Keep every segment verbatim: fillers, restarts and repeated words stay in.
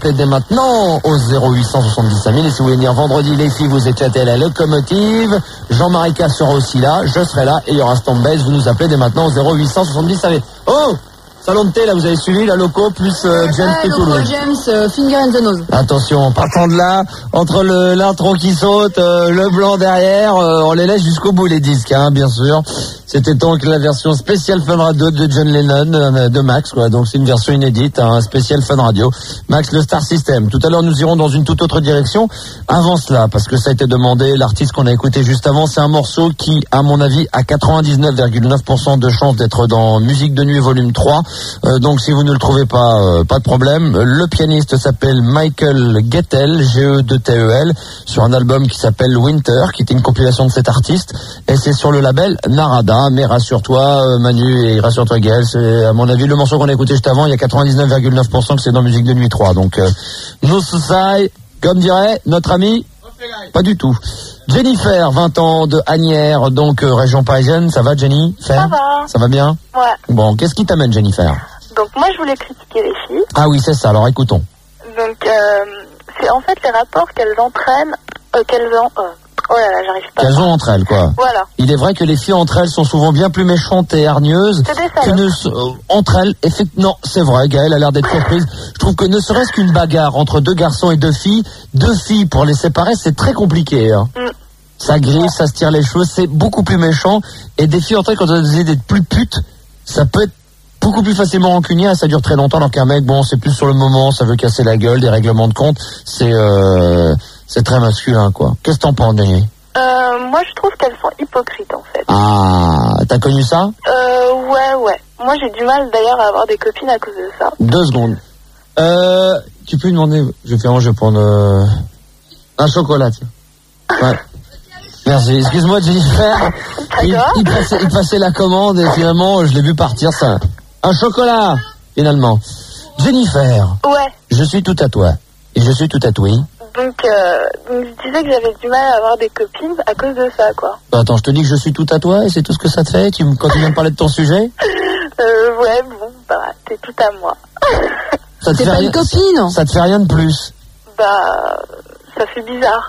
appeler dès maintenant au zéro huit cent soixante-dix cinq mille. Et si vous voulez venir vendredi, les filles, vous éclatez à la locomotive. Jean-Marie K sera aussi là, je serai là et il y aura Stand-Base. Vous nous appelez dès maintenant au zéro huit cent soixante-dix cinq mille. Oh, salon de thé, là, vous avez suivi la loco plus euh, James ouais, Toulouse. James, euh, Finger in the Nose. Attention, partant de là, entre le l'intro qui saute, euh, le blanc derrière, euh, on les laisse jusqu'au bout les disques, hein, bien sûr. C'était donc la version spéciale Fun Radio de John Lennon, euh, de Max, quoi. Donc c'est une version inédite, un hein, spécial Fun Radio. Max, le Star System. Tout à l'heure, nous irons dans une toute autre direction. Avant cela, parce que ça a été demandé, l'artiste qu'on a écouté juste avant, c'est un morceau qui, à mon avis, a quatre-vingt-dix-neuf virgule neuf pour cent de chance d'être dans Musique de Nuit volume trois. Euh, donc si vous ne le trouvez pas, euh, pas de problème. Le pianiste s'appelle Michael Gettel, G E deux T E L, sur un album qui s'appelle Winter, qui était une compilation de cet artiste, et c'est sur le label Narada. Mais rassure-toi, euh, Manu, et rassure-toi Gaël, c'est à mon avis le morceau qu'on a écouté juste avant, il y a quatre-vingt-dix-neuf virgule neuf pour cent que c'est dans Musique de Nuit trois. Donc, euh, no society, comme dirait notre ami, pas du tout. Jennifer, vingt ans, de Asnières, donc euh, région parisienne. Ça va, Jenny? Ça va. Ça va bien? Ouais. Bon, qu'est-ce qui t'amène, Jennifer? Donc moi, je voulais critiquer les filles. Ah oui, c'est ça, alors écoutons. Donc, euh, c'est en fait les rapports qu'elles entraînent, euh, qu'elles ont... Euh, oh là là, j'arrive pas. Qu'elles ont entre elles, quoi. Voilà. Il est vrai que les filles entre elles sont souvent bien plus méchantes et hargneuses que ne, euh, entre elles. Effectivement, non, c'est vrai, Gaëlle a l'air d'être surprise. Je trouve que ne serait-ce qu'une bagarre entre deux garçons et deux filles, deux filles pour les séparer, c'est très compliqué, hein. Mm. Ça griffe, ça se tire les cheveux, c'est beaucoup plus méchant. Et des filles entre elles, quand elles essaient d'être plus putes, ça peut être beaucoup plus facilement rancunier, et ça dure très longtemps, alors qu'un mec, bon, c'est plus sur le moment, ça veut casser la gueule, des règlements de compte, c'est euh, c'est très masculin, quoi. Qu'est-ce que t'en penses, Daniel? Euh, moi, je trouve qu'elles sont hypocrites, en fait. Ah, t'as connu ça? Euh, ouais, ouais. Moi, j'ai du mal, d'ailleurs, à avoir des copines à cause de ça. Deux secondes. Euh, tu peux lui demander, je vais faire manger pour euh, un chocolat, tiens. Ouais. Merci. Excuse-moi, Jennifer. Il, il, passait, il passait la commande et finalement, je l'ai vu partir, ça. Un chocolat, finalement. Jennifer. Ouais. Je suis tout à toi. Et je suis tout à toi. Donc, euh, donc, je disais que j'avais du mal à avoir des copines à cause de ça, quoi. Attends, je te dis que je suis tout à toi et c'est tout ce que ça te fait? Tu me, quand tu viens me parler de ton sujet? Euh, ouais, bon, bah, t'es tout à moi. Ça te t'es fait pas rien, une copine? Ça te fait rien de plus? Bah, ça fait bizarre.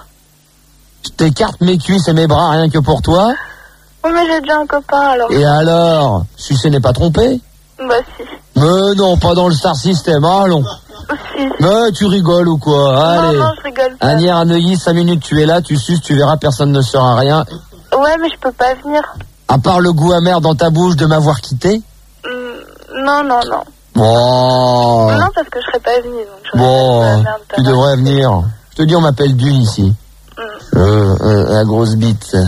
Je t'écarte mes cuisses et mes bras rien que pour toi? Oh, mais j'ai déjà un copain, alors. Et alors? Sucé n'est pas trompé? Bah, si. Mais non, pas dans le Star System, allons. Si. Mais tu rigoles ou quoi? Allez. Non, non, je rigole pas. Asnières à Neuilly, cinq minutes, tu es là, tu suces, tu verras, personne ne sera rien. Ouais, mais je peux pas venir. À part le goût amer dans ta bouche de m'avoir quitté? Mm, non, non, non. Bon. Non, parce que je serais pas venue. Donc je Bon, pas merde, tu devrais venir. Je te dis, on m'appelle Dune ici. Mm. Euh, euh, la grosse bite.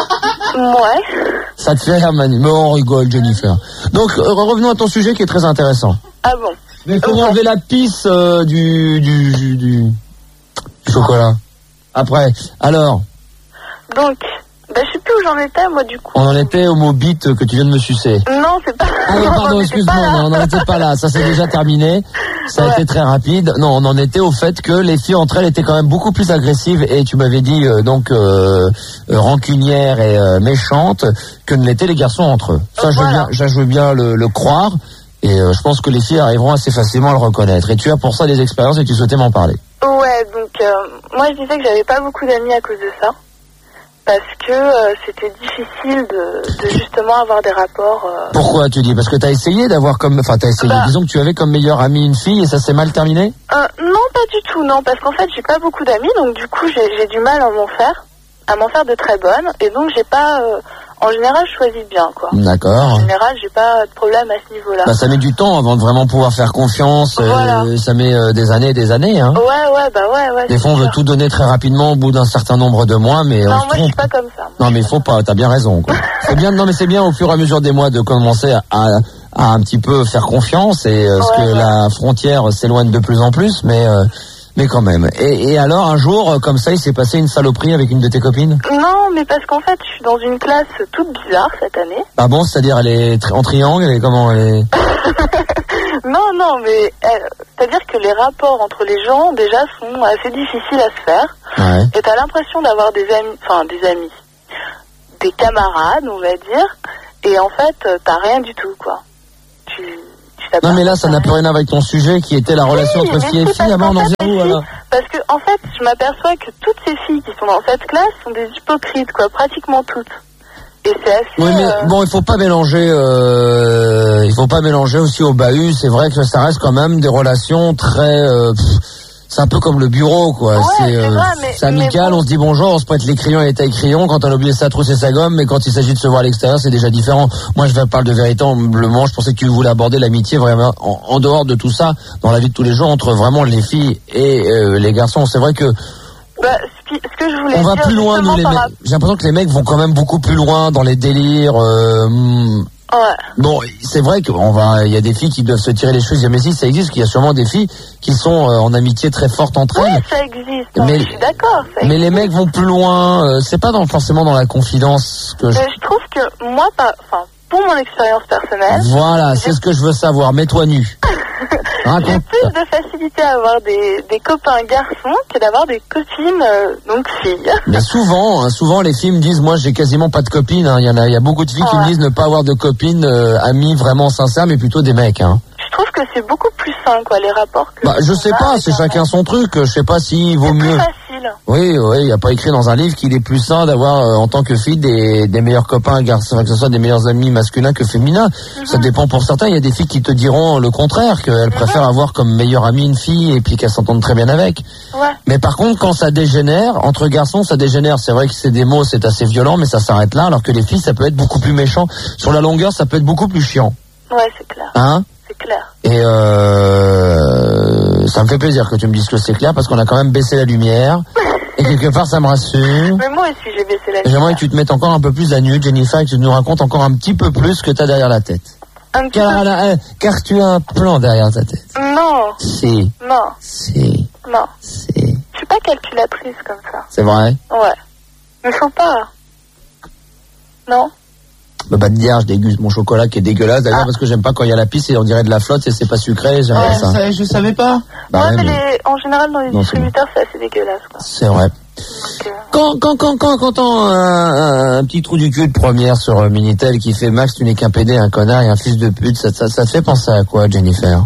Ouais. Ça te fait rire, Manu? Mais on rigole, Jennifer. Donc, euh, revenons à ton sujet qui est très intéressant. Ah bon? Mais il faut okay. enlever la pisse euh, du, du, du, du, du chocolat. Après, alors? Donc, bah, je sais plus où j'en étais, moi, du coup. On en était au mot bite que tu viens de me sucer. Non, c'est pas... Ah oui, pardon, excuse-moi, non, on n'en était pas là. Ça, c'est déjà terminé. Ça ouais. a été très rapide. Non, on en était au fait que les filles entre elles étaient quand même beaucoup plus agressives et tu m'avais dit, euh, donc, euh, euh, rancunières et euh, méchantes que ne l'étaient les garçons entre eux. Ça, voilà. je veux bien, je veux bien le, le croire. Et euh, je pense que les filles arriveront assez facilement à le reconnaître. Et tu as pour ça des expériences et tu souhaitais m'en parler. Ouais, donc euh, moi je disais que j'avais pas beaucoup d'amis à cause de ça. Parce que euh, c'était difficile de, de justement avoir des rapports... Euh... Pourquoi tu dis? Parce que t'as essayé d'avoir comme... Enfin, t'as essayé, bah, disons que tu avais comme meilleure amie une fille et ça s'est mal terminé? euh, Non, pas du tout, non. Parce qu'en fait, j'ai pas beaucoup d'amis, donc du coup, j'ai, j'ai du mal à m'en faire. À m'en faire de très bonnes. Et donc, j'ai pas... Euh, en général, je choisis bien, quoi. D'accord. En général, j'ai pas de problème à ce niveau-là. Bah, ça met du temps avant de vraiment pouvoir faire confiance. Voilà. Euh, ça met euh, des années et des années, hein. Ouais, ouais, bah ouais, ouais. Des fois, on veut tout donner très rapidement au bout d'un certain nombre de mois, mais non, on moi, se trompe. je suis pas comme ça. Moi, non, mais il faut pas. T'as bien raison, quoi. C'est bien. Non, mais c'est bien au fur et à mesure des mois de commencer à, à, à un petit peu faire confiance et euh, ouais, ce que ouais. la frontière s'éloigne de plus en plus, mais. Euh, Mais quand même. Et, et alors, un jour, comme ça, il s'est passé une saloperie avec une de tes copines? Non, mais parce qu'en fait, je suis dans une classe toute bizarre cette année. Ah bon? C'est-à-dire, elle est tri- en triangle? Elle est comment? Elle est... Non, non, mais elle, c'est-à-dire que les rapports entre les gens, déjà, sont assez difficiles à se faire. Ouais. Et t'as l'impression d'avoir des amis, enfin, des amis, des camarades, on va dire. Et en fait, t'as rien du tout, quoi. Tu... Non mais là ça n'a plus rien avec ton sujet qui était la relation oui, entre filles et filles. Ah bon, on en vient où alors? Parce que en fait, je m'aperçois que toutes ces filles qui sont dans cette classe sont des hypocrites, quoi, pratiquement toutes. Et c'est assez. Oui, mais euh... bon, il faut pas mélanger. Euh, il faut pas mélanger aussi au bahut. C'est vrai que ça reste quand même des relations très. Euh, pff, c'est un peu comme le bureau, quoi. Ouais, c'est, euh, c'est, vrai, mais, c'est amical, bon. On se dit bonjour, on se prête les crayons et les tailles-crayons. Quand on a oublié sa trousse et sa gomme, mais quand il s'agit de se voir à l'extérieur, c'est déjà différent. Moi, je parle de véritablement. Je pensais que tu voulais aborder l'amitié vraiment en, en dehors de tout ça, dans la vie de tous les jours, entre vraiment les filles et euh, les garçons. C'est vrai que. Bah, ce, qui, ce que je voulais on va dire plus loin, nous, les mecs. rap... J'ai l'impression que les mecs vont quand même beaucoup plus loin dans les délires. Euh, Ouais. Bon, c'est vrai qu'on va, il y a des filles qui doivent se tirer les cheveux. Mais si ça existe, qu'il y a sûrement des filles qui sont euh, en amitié très forte entre ouais, elles. ça existe. Non, mais je suis d'accord. Ça mais existe. les mecs vont plus loin. Euh, c'est pas dans, forcément dans la confidence que. Je... Mais je trouve que moi, pas, enfin, pour mon expérience personnelle. Voilà, c'est ce que je veux savoir. Mets-toi nu. J'ai plus de facilité à avoir des, des copains garçons que d'avoir des copines euh, donc filles. Mais souvent, hein, souvent les filles me disent, moi j'ai quasiment pas de copines. Hein. Il y en a, il y a beaucoup de filles ouais. qui me disent ne pas avoir de copines, euh, amies vraiment sincères, mais plutôt des mecs. Hein. Je trouve que c'est beaucoup plus sain, quoi, les rapports. Que bah, je sais pas, c'est chacun son truc. Je sais pas s'il vaut c'est mieux. Plus facile. Oui, oui, il n'y a pas écrit dans un livre qu'il est plus sain d'avoir, euh, en tant que fille, des, des meilleurs copains garçons, que ce soit des meilleurs amis masculins que féminins. Mm-hmm. Ça dépend pour certains. Il y a des filles qui te diront le contraire, qu'elles mm-hmm. préfèrent avoir comme meilleure amie une fille et puis qu'elles s'entendent très bien avec. Ouais. Mais par contre, quand ça dégénère, entre garçons, ça dégénère. C'est vrai que c'est des mots, c'est assez violent, mais ça s'arrête là, alors que les filles, ça peut être beaucoup plus méchant. Sur la longueur, ça peut être beaucoup plus chiant. Ouais, c'est clair. Hein? C'est clair. Et euh, ça me fait plaisir que tu me dises que c'est clair parce qu'on a quand même baissé la lumière. Et quelque part, ça me rassure. Mais moi aussi, j'ai baissé la lumière. J'aimerais que tu te mettes encore un peu plus à nu, Jennifer, et que tu nous racontes encore un petit peu plus ce que tu as derrière la tête. Un car, peu... la, euh, car tu as un plan derrière ta tête. Non. Si. Non. Si. Non. Si. Je suis pas calculatrice comme ça. C'est vrai? Ouais. Mais faut pas. Non? Bah, bah, hier, je déguste mon chocolat qui est dégueulasse d'ailleurs ah. parce que j'aime pas quand il y a la pisse et on dirait de la flotte et c'est pas sucré. J'aime ouais, pas ça. ça. Je savais pas. Bah, ouais, ouais, mais mais... Les... en général, dans les non, distributeurs, c'est, c'est assez dégueulasse, quoi. C'est vrai. Donc, euh... Quand, quand, quand, quand, quand on a un, un petit trou du cul de première sur euh, Minitel qui fait Max, tu n'es qu'un pédé, un connard et un fils de pute, ça, ça, ça te fait penser à quoi, Jennifer?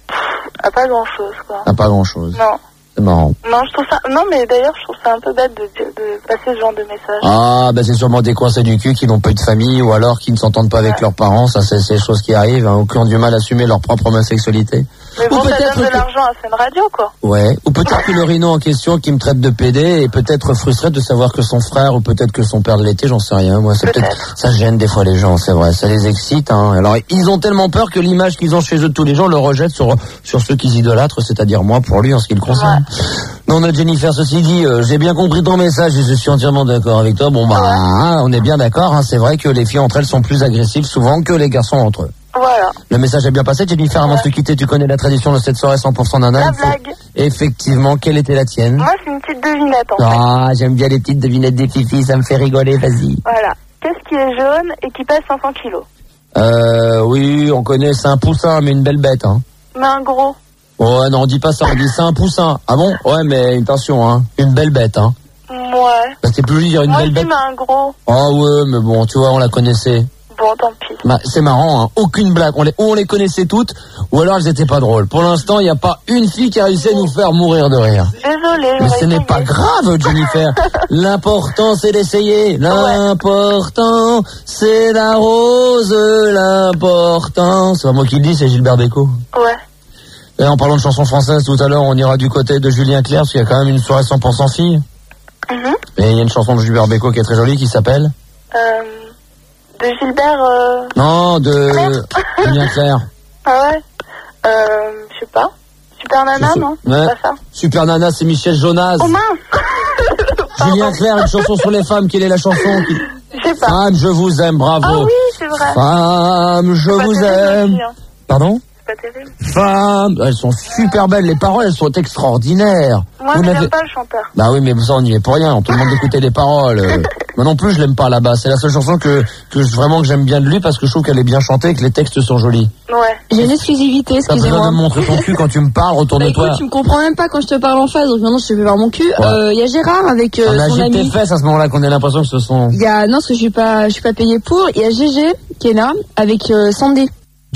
À pas grand chose, quoi. À pas grand chose. Non. C'est marrant. Non, je trouve ça. Non, mais d'ailleurs, je trouve ça un peu bête de, de passer ce genre de message. Ah, bah c'est sûrement des coincés du cul qui n'ont pas eu de famille ou alors qui ne s'entendent pas avec ouais. leurs parents. Ça, c'est, c'est des choses qui arrivent, hein, ou qui ont du mal à assumer leur propre homosexualité. Mais bon, ou ça peut-être donne de que... l'argent à Fun Radio, quoi. Ouais. Ou peut-être que le rhino en question qui me traite de pédé est peut-être frustré de savoir que son frère ou peut-être que son père l'était, j'en sais rien. Moi, c'est peut-être, peut-être ça gêne des fois les gens, c'est vrai. Ça les excite. Hein. Alors, ils ont tellement peur que l'image qu'ils ont chez eux de tous les jours le rejettent sur sur ceux qu'ils idolâtrent, c'est-à-dire moi pour lui en ce qui le concerne. Ouais. Non, notre Jennifer, ceci dit, euh, j'ai bien compris ton message et je suis entièrement d'accord avec toi. Bon, bah, ouais. hein, on est bien d'accord. Hein, c'est vrai que les filles entre elles sont plus agressives souvent que les garçons entre eux. Voilà. Le message est bien passé, Jennifer. Avant ouais. de se quitter, tu connais la tradition de cette soirée cent pour cent nana. La blague. Effectivement, quelle était la tienne? Moi, c'est une petite devinette, en fait. Ah, j'aime bien les petites devinettes des fifis, ça me fait rigoler, vas-y. Voilà. Qu'est-ce qui est jaune et qui pèse cinq cents kilos? Euh, oui, on connaît, c'est un poussin, mais une belle bête, hein. Mais un gros. Ouais, non, on dit pas ça, on dit c'est un poussin. Ah bon? Ouais, mais attention, hein. Une belle bête, hein. Ouais. Bah, c'est plus joli de dire une Moi, belle je bête. Moi, je dis, mais un gros. Ah ouais, mais bon, tu vois, on la connaissait. Bon, tant pis. Bah, c'est marrant, hein. Aucune blague. On les, ou on les connaissait toutes, ou alors elles étaient pas drôles. Pour l'instant, il n'y a pas une fille qui a réussi à nous faire mourir de rire. Désolée. Mais ce n'est pas grave, Jennifer. L'important, c'est d'essayer. L'important, ouais. c'est la rose. L'important. C'est pas moi qui le dis, c'est Gilbert Bécaud. Ouais. Et en parlant de chansons françaises, tout à l'heure, on ira du côté de Julien Clerc, parce qu'il y a quand même une soirée cent pour cent filles. Mm-hmm. Et il y a une chanson de Gilbert Bécaud qui est très jolie, qui s'appelle euh... De Gilbert... Euh... Non, de Julien Clerc. Ah ouais euh, Je sais pas. Super Nana, non ouais. C'est pas ça. Super Nana, c'est Michel Jonas. Oh mince. Julien Clerc, une chanson sur les femmes. Quelle est la chanson qui... Je sais pas. Femme, je vous aime, bravo. Ah oui, c'est vrai. Femme, je vous aime. Aussi, hein. Pardon? Pas terrible. Femmes, elles sont super belles, les paroles, elles sont extraordinaires. Moi, je n'aime pas le chanteur. Bah oui, mais ça, on n'y est pour rien, on te demande d'écouter les paroles. Moi non plus, je l'aime pas là-bas. C'est la seule chanson que, que je, vraiment que j'aime bien de lui parce que je trouve qu'elle est bien chantée et que les textes sont jolis. Ouais. J'ai une exclusivité, excusez-moi. T'as besoin de me montrer ton cul quand tu me parles, retourne-toi. Bah, écoute, tu me comprends même pas quand je te parle en face, donc maintenant je te fais voir mon cul. Il ouais. euh, y a Gérard avec euh, on son agite ami. tes fesses à ce moment-là qu'on ait l'impression que ce sont... Il y a, non, parce que je suis pas, je suis pas payé pour. Il y a Gégé qui est là avec euh, Sandy.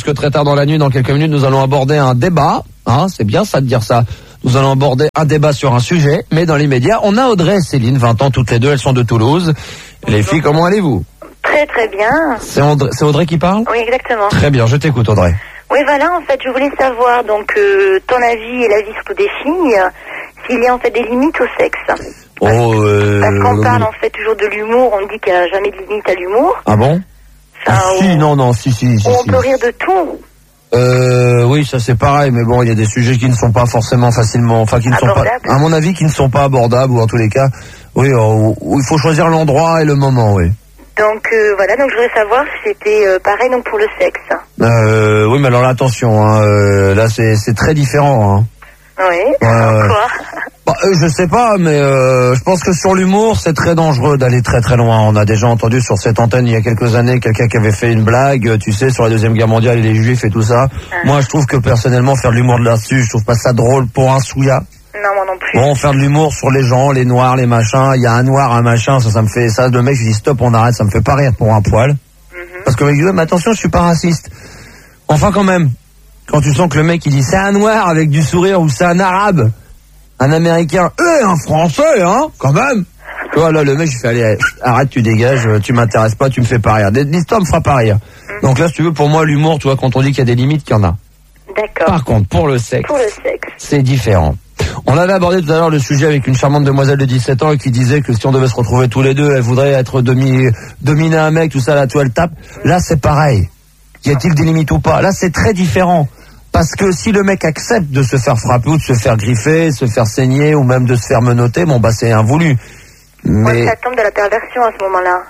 Parce que très tard dans la nuit, dans quelques minutes, nous allons aborder un débat. Hein, c'est bien ça de dire ça. Nous allons aborder un débat sur un sujet, mais dans l'immédiat, on a Audrey et Céline, vingt ans toutes les deux, elles sont de Toulouse. Les filles, comment allez-vous? Très très bien. C'est Audrey, c'est Audrey qui parle? Oui, exactement. Très bien, je t'écoute Audrey. Oui, voilà, en fait, je voulais savoir, donc, euh, ton avis et l'avis surtout des filles, s'il y a en fait des limites au sexe. Oh, euh... Parce qu'on parle en fait toujours de l'humour, on dit qu'il n'y a jamais de limite à l'humour. Ah bon? Enfin, ah, si, on... non, non, si, si, si. On si. peut rire de tout. Euh, oui, ça c'est pareil, mais bon, il y a des sujets qui ne sont pas forcément facilement, enfin qui ne abordables. sont pas, à mon avis, qui ne sont pas abordables, ou en tous les cas, oui, où, où il faut choisir l'endroit et le moment, oui. Donc euh, voilà, donc je voudrais savoir si c'était euh, pareil donc pour le sexe. Euh, oui, mais alors là, attention, hein, euh, là c'est c'est très différent. Hein. Oui. Euh, Quoi? Bah, euh, je sais pas, mais euh, je pense que sur l'humour, c'est très dangereux d'aller très très loin. On a déjà entendu sur cette antenne il y a quelques années quelqu'un qui avait fait une blague, tu sais, sur la Deuxième Guerre mondiale et les Juifs et tout ça. Ah. Moi, je trouve que personnellement, faire de l'humour de là-dessus, je trouve pas ça drôle pour un souya. Non, moi non plus. Bon, faire de l'humour sur les gens, les noirs, les machins, il y a un noir, un machin, ça, ça me fait ça. Le mec, je dis stop, on arrête, ça me fait pas rire pour un poil. Mm-hmm. Parce que le mec dit, mais attention, je suis pas raciste. Enfin, quand même, quand tu sens que le mec il dit c'est un noir avec du sourire ou c'est un arabe. Un Américain, et un Français, hein, quand même. Tu vois, là, le mec, je fais, allez, arrête, tu dégages, tu m'intéresses pas, tu me fais pas rire. L'histoire me fera pas rire. Mmh. Donc là, si tu veux, pour moi, l'humour, tu vois, quand on dit qu'il y a des limites, qu'il y en a. D'accord. Par contre, pour le sexe, pour le sexe, c'est différent. On avait abordé tout à l'heure le sujet avec une charmante demoiselle de dix-sept ans et qui disait que si on devait se retrouver tous les deux, elle voudrait être demi, dominer un mec, tout ça, là, tout, elle tape. Mmh. Là, c'est pareil. Y a-t-il des limites ou pas? Là, c'est très différent. Parce que si le mec accepte de se faire frapper ou de se faire griffer, se faire saigner ou même de se faire menotter, bon bah c'est invoulu. Mais ouais, ça tombe de la perversion à ce moment-là.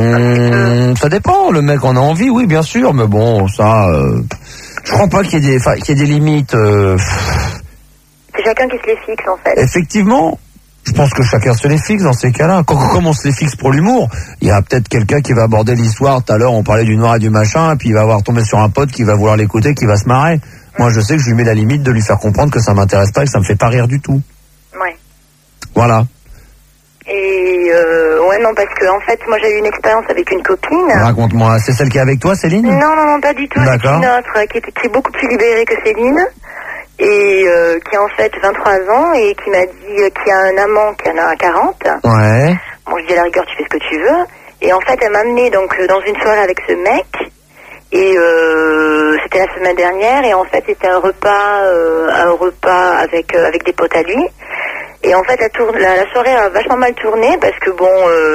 Mmh, ça dépend, le mec en a envie, oui bien sûr, mais bon ça, euh, je crois pas qu'il y ait des, qu'il y ait des limites. Euh, c'est chacun qui se les fixe en fait. Effectivement. Je pense que chacun se les fixe dans ces cas-là. Quand, comme on se les fixe pour l'humour, il y a peut-être quelqu'un qui va aborder l'histoire. Tout à l'heure, on parlait du noir et du machin, et puis il va avoir tombé sur un pote qui va vouloir l'écouter, qui va se marrer. Moi, je sais que je lui mets la limite de lui faire comprendre que ça m'intéresse pas et que ça me fait pas rire du tout. Ouais. Voilà. Et euh, ouais, non, parce que en fait, moi, j'ai eu une expérience avec une copine. Raconte-moi, c'est celle qui est avec toi, Céline? Non, non, non, pas du tout. D'accord. C'est une autre qui est, qui est beaucoup plus libérée que Céline. Et euh, qui a en fait vingt-trois ans et qui m'a dit euh, qu'il y a un amant qui en a quarante. Ouais. Bon, je dis à la rigueur, tu fais ce que tu veux. Et en fait, elle m'a amené donc dans une soirée avec ce mec. Et euh, c'était la semaine dernière. Et en fait, c'était un repas, euh, un repas avec euh, avec des potes à lui. Et en fait, la, tourne, la, la soirée a vachement mal tourné parce que bon,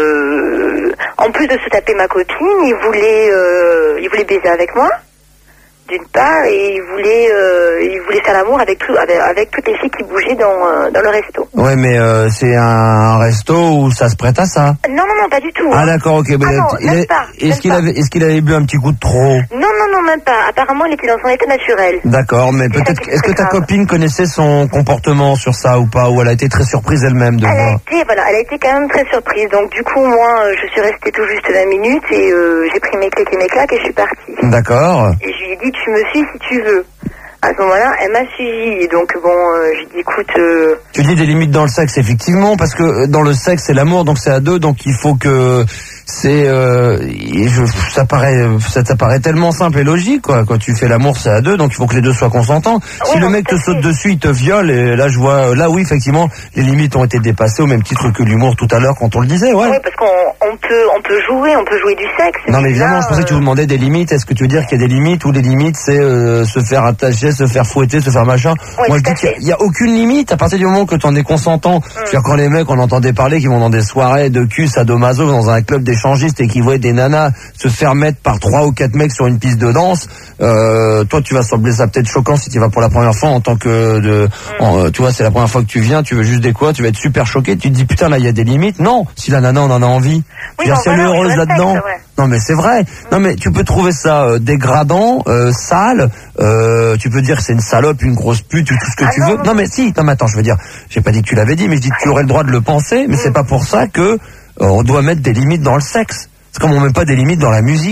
euh, en plus de se taper ma copine, il voulait, euh, il voulait baiser avec moi. D'une part, et il voulait, euh, il voulait faire l'amour avec, tout, avec, avec toutes les filles qui bougeaient dans, euh, dans le resto. Ouais, mais euh, c'est un resto où ça se prête à ça? Non, non, non, pas du tout. Ah hein. D'accord, ok. Ah Mais non, il même est, pas, est-ce même qu'il pas. avait, est-ce qu'il avait bu un petit coup de trop? Non, non, non, même pas. Apparemment, il était dans son état naturel. D'accord, mais C'est peut-être, ça qui est est-ce que très ta grave. copine connaissait son comportement sur ça ou pas? Ou elle a été très surprise elle-même de Elle a voir? été, voilà, elle a été quand même très surprise. Donc du coup, moi, euh, je suis restée tout juste vingt minutes et euh, j'ai pris mes clics et mes claques et je suis partie. D'accord. Et je lui ai dit, tu me suis si tu veux. À ce moment-là, elle m'a suivi. Et donc bon, euh, j'ai dit, écoute... Euh... Tu dis des limites dans le sexe, effectivement, parce que dans le sexe, c'est l'amour, donc c'est à deux, donc il faut que... C'est... Euh, je, ça, paraît, ça, ça paraît tellement simple et logique, quoi. Quand tu fais l'amour, c'est à deux, donc il faut que les deux soient consentants. Oui, si le non, mec te tout à saute fait. dessus, il te viole, et là, je vois... Là, oui, effectivement, les limites ont été dépassées au même titre que l'humour tout à l'heure, quand on le disait, ouais. Oui, parce qu'on on peut, on peut jouer, on peut jouer du sexe. Non mais évidemment, là, je pensais que tu vous demandais des limites. Est-ce que tu veux dire qu'il y a des limites ou les limites c'est euh, se faire attacher, se faire fouetter, se faire machin? Oui, Moi je tout à dis qu'il fait. n'y a, a aucune limite à partir du moment que tu en es consentant. Je veux dire, quand les mecs on entendait parler qui vont dans des soirées de cul sadomaso dans un club d'échangistes et qui voient des nanas se faire mettre par trois ou quatre mecs sur une piste de danse, euh, toi tu vas sembler ça peut-être choquant si tu vas pour la première fois en tant que de, en, euh, tu vois c'est la première fois que tu viens, tu veux juste des quoi, tu vas être super choqué, tu te dis putain là il y a des limites. Non, si la nana on en a envie. Oui, Je veux dire, bon, si elle est voilà, heureuse je respecte, là-dedans. ouais. Non mais c'est vrai. Non mais tu peux trouver ça euh, dégradant, euh, sale. Euh, tu peux dire que c'est une salope, une grosse pute, ou tout ce que Ah tu non, veux. non, Non mais si. Non mais attends, je veux dire, j'ai pas dit que tu l'avais dit, mais je dis que tu aurais le droit de le penser. Mais c'est pas pour ça que euh, on doit mettre des limites dans le sexe. C'est comme on met pas des limites dans la musique.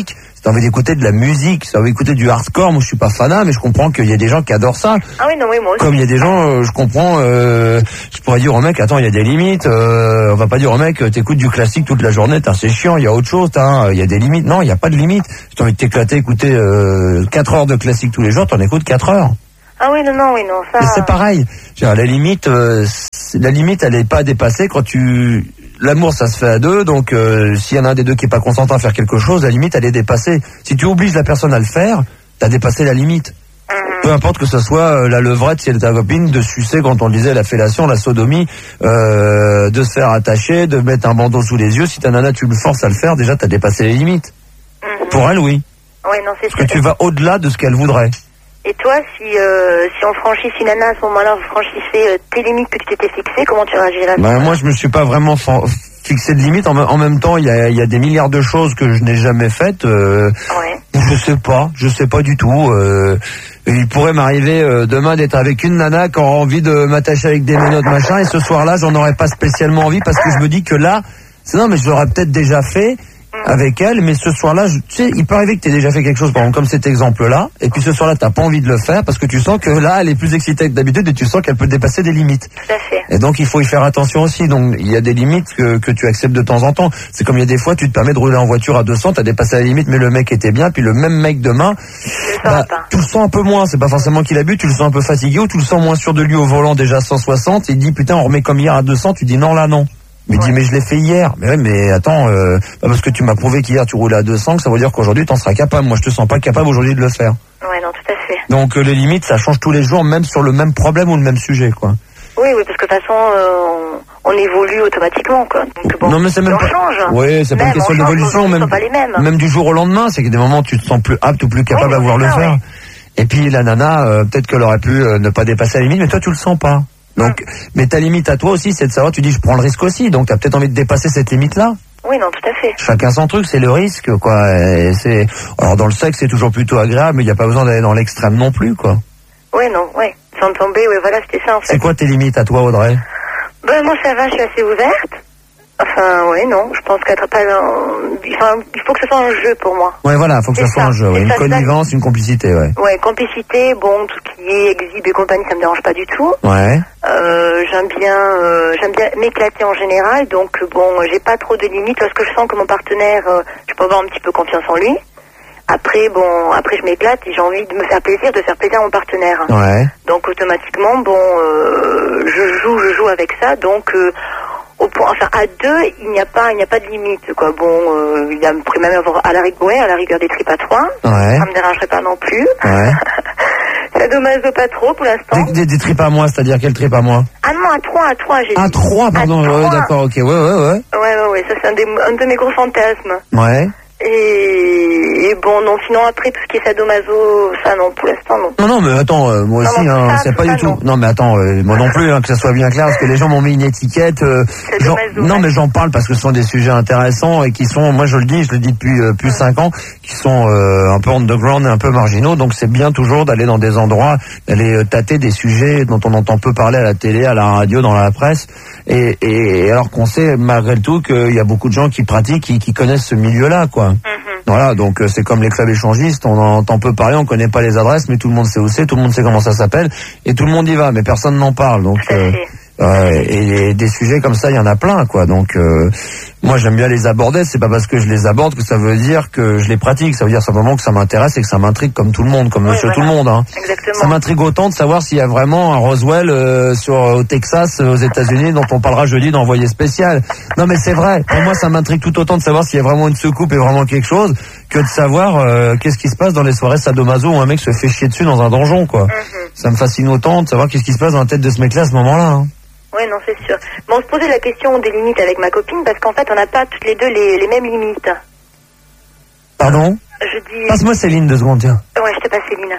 t'as envie d'écouter de la musique, t'as envie d'écouter du hardcore, moi je suis pas fanat, mais je comprends qu'il y a des gens qui adorent ça. Ah oui, non, oui, moi aussi. Comme il y a des gens, euh, je comprends, euh, je pourrais dire au mec, attends, il y a des limites, euh, on va pas dire au mec, t'écoutes du classique toute la journée, t'as c'est chiant, il y a autre chose, t'as, il y a des limites. Non, il y a pas de limite. Si t'as envie de t'éclater, écouter euh, quatre heures de classique tous les jours, t'en écoutes quatre heures. Ah oui, non, non, oui, non, ça... Mais c'est pareil. Genre, la limite, euh, la limite, elle est pas dépassée quand tu... L'amour, ça se fait à deux, donc euh, s'il y en a un des deux qui est pas consentant à faire quelque chose, la limite, elle est dépassée. Si tu obliges la personne à le faire, t'as dépassé la limite. Mm-hmm. Peu importe que ce soit euh, la levrette, si elle est ta copine, de sucer quand on disait la fellation, la sodomie, euh, de se faire attacher, de mettre un bandeau sous les yeux. Si ta nana, tu le forces à le faire, déjà, t'as dépassé les limites. Mm-hmm. Pour elle, oui. Oui, non, c'est Parce que tu vas au-delà de ce qu'elle voudrait. Et toi, si euh, si on franchit, si Nana à ce moment-là vous franchissez euh, tes limites que tu t'étais fixées, comment tu réagirais? Ben, moi, je me suis pas vraiment fa- fixé de limite. En, en même temps, il y a, y a des milliards de choses que je n'ai jamais faites. Euh, ouais. Je sais pas, je sais pas du tout. Euh, il pourrait m'arriver euh, demain d'être avec une nana qui aura envie de m'attacher avec des menottes machin, et ce soir-là, j'en aurais pas spécialement envie parce que je me dis que là, c'est non, mais je l'aurais peut-être déjà fait. Avec elle, mais ce soir-là, je, tu sais, il peut arriver que tu aies déjà fait quelque chose, par exemple, comme cet exemple-là, et puis ce soir-là, t'as pas envie de le faire parce que tu sens que là, elle est plus excitée que d'habitude et tu sens qu'elle peut dépasser des limites. Tout à fait. Et donc, il faut y faire attention aussi. Donc, il y a des limites que, que tu acceptes de temps en temps. C'est comme il y a des fois, tu te permets de rouler en voiture à deux cents, t'as dépassé la limite, mais le mec était bien, puis le même mec demain, bah, tu le sens un peu moins. C'est pas forcément qu'il a bu, tu le sens un peu fatigué ou tu le sens moins sûr de lui au volant déjà à cent soixante et il dit, putain, on remet comme hier à deux cents, tu dis non, là, non. Mais ouais. dit mais je l'ai fait hier. Mais ouais, mais attends, euh, parce que tu m'as prouvé qu'hier tu roulais à deux cents, que ça veut dire qu'aujourd'hui t'en seras capable. Moi je te sens pas capable aujourd'hui de le faire. Ouais, non, tout à fait. Donc euh, les limites ça change tous les jours, même sur le même problème ou le même sujet, quoi. Oui, oui, parce que de toute façon euh, on, on évolue automatiquement, quoi. Donc bon, non mais c'est même on pas. change. Oui, c'est pas une question d'évolution, même. Pas les mêmes. Même du jour au lendemain, c'est que des moments où tu te sens plus apte ou plus capable oui, à vouloir le faire. Ouais. Et puis la nana, euh, peut-être qu'elle aurait pu euh, ne pas dépasser la limite, mais toi tu le sens pas. Donc, mmh. mais ta limite à toi aussi, c'est de savoir, tu dis, je prends le risque aussi, donc t'as peut-être envie de dépasser cette limite-là. Oui, non, tout à fait. Chacun son truc, c'est le risque, quoi. Et c'est, alors dans le sexe, c'est toujours plutôt agréable, mais il n'y a pas besoin d'aller dans l'extrême non plus, quoi. Oui, non, oui. Sans tomber, oui, voilà, c'était ça, en fait. C'est quoi tes limites à toi, Audrey? Ben, moi, ça va, je suis assez ouverte. Enfin, oui, non, je pense qu'être pas dans... Enfin, il faut que ce soit un jeu pour moi. Ouais, voilà, il faut que ce soit un jeu, ouais. Une ça, connivence, ça... une complicité, ouais. Ouais, complicité, bon, tout ce qui est exhibe et compagnie, ça me dérange pas du tout. Ouais. Euh, j'aime bien, euh, j'aime bien m'éclater en général, donc bon, j'ai pas trop de limites parce que je sens que mon partenaire, euh, je peux avoir un petit peu confiance en lui. Après, bon, après je m'éclate et j'ai envie de me faire plaisir, de faire plaisir à mon partenaire. Ouais. Donc automatiquement, bon, euh, je joue, je joue avec ça, donc. Euh, Au point, enfin, à deux, il n'y a pas, il n'y a pas de limite, quoi. Bon, euh, il y a même avoir à la rigueur, à la rigueur des tripes à trois. Ouais. Ça me dérangerait pas non plus. Ouais. Ça dommage pas trop pour l'instant. Des, des, des tripes à moi, c'est-à-dire quelle tripe à moi? Ah non, à trois, à trois, j'ai dit. À trois, pardon. À ouais, d'accord, ok, ouais, ouais, ouais. Ouais, ouais, ouais. Ça c'est un, des, un de mes gros fantasmes. Ouais. Et, et bon, non, sinon après tout ce qui est sadomaso, ça non, pour l'instant non. Non, non, mais attends, euh, moi non, aussi, non, hein, ça, c'est pas du tout. Non. non, mais attends, euh, moi non plus, hein, que ça soit bien clair, parce que les gens m'ont mis une étiquette. Euh, genre, non, mais j'en parle parce que ce sont des sujets intéressants et qui sont, moi je le dis, je le dis depuis euh, plus cinq ans, qui sont euh, un peu underground et un peu marginaux. Donc c'est bien toujours d'aller dans des endroits, d'aller euh, tâter des sujets dont on entend peu parler à la télé, à la radio, dans la presse. Et, et, et alors qu'on sait malgré tout qu'il y a beaucoup de gens qui pratiquent, qui, qui connaissent ce milieu-là, quoi. Mm-hmm. Voilà, donc euh, c'est comme les clubs échangistes, on en entend peu parler, on connaît pas les adresses, mais tout le monde sait où c'est, tout le monde sait comment ça s'appelle, et tout le monde y va, mais personne n'en parle. Donc euh, euh, et, et des sujets comme ça, il y en a plein, quoi. Donc euh, moi j'aime bien les aborder, c'est pas parce que je les aborde que ça veut dire que je les pratique, ça veut dire simplement que ça m'intéresse et que ça m'intrigue comme tout le monde, comme oui, monsieur voilà. Tout le monde. Hein. Exactement. Ça m'intrigue autant de savoir s'il y a vraiment un Roswell euh, sur au Texas, aux États-Unis, dont on parlera jeudi d'envoyé spécial. Non mais c'est vrai, pour moi ça m'intrigue tout autant de savoir s'il y a vraiment une secoupe et vraiment quelque chose que de savoir euh, qu'est-ce qui se passe dans les soirées sadomaso où un mec se fait chier dessus dans un donjon, quoi. Mm-hmm. Ça me fascine autant de savoir qu'est-ce qui se passe dans la tête de ce mec-là à ce moment-là. Hein. Oui, non, c'est sûr. Bon, on se posait la question des limites avec ma copine parce qu'en fait, on n'a pas toutes les deux les, les mêmes limites. Pardon? Je dis... Passe-moi Céline deux secondes, tiens. Ouais, je te passe Céline.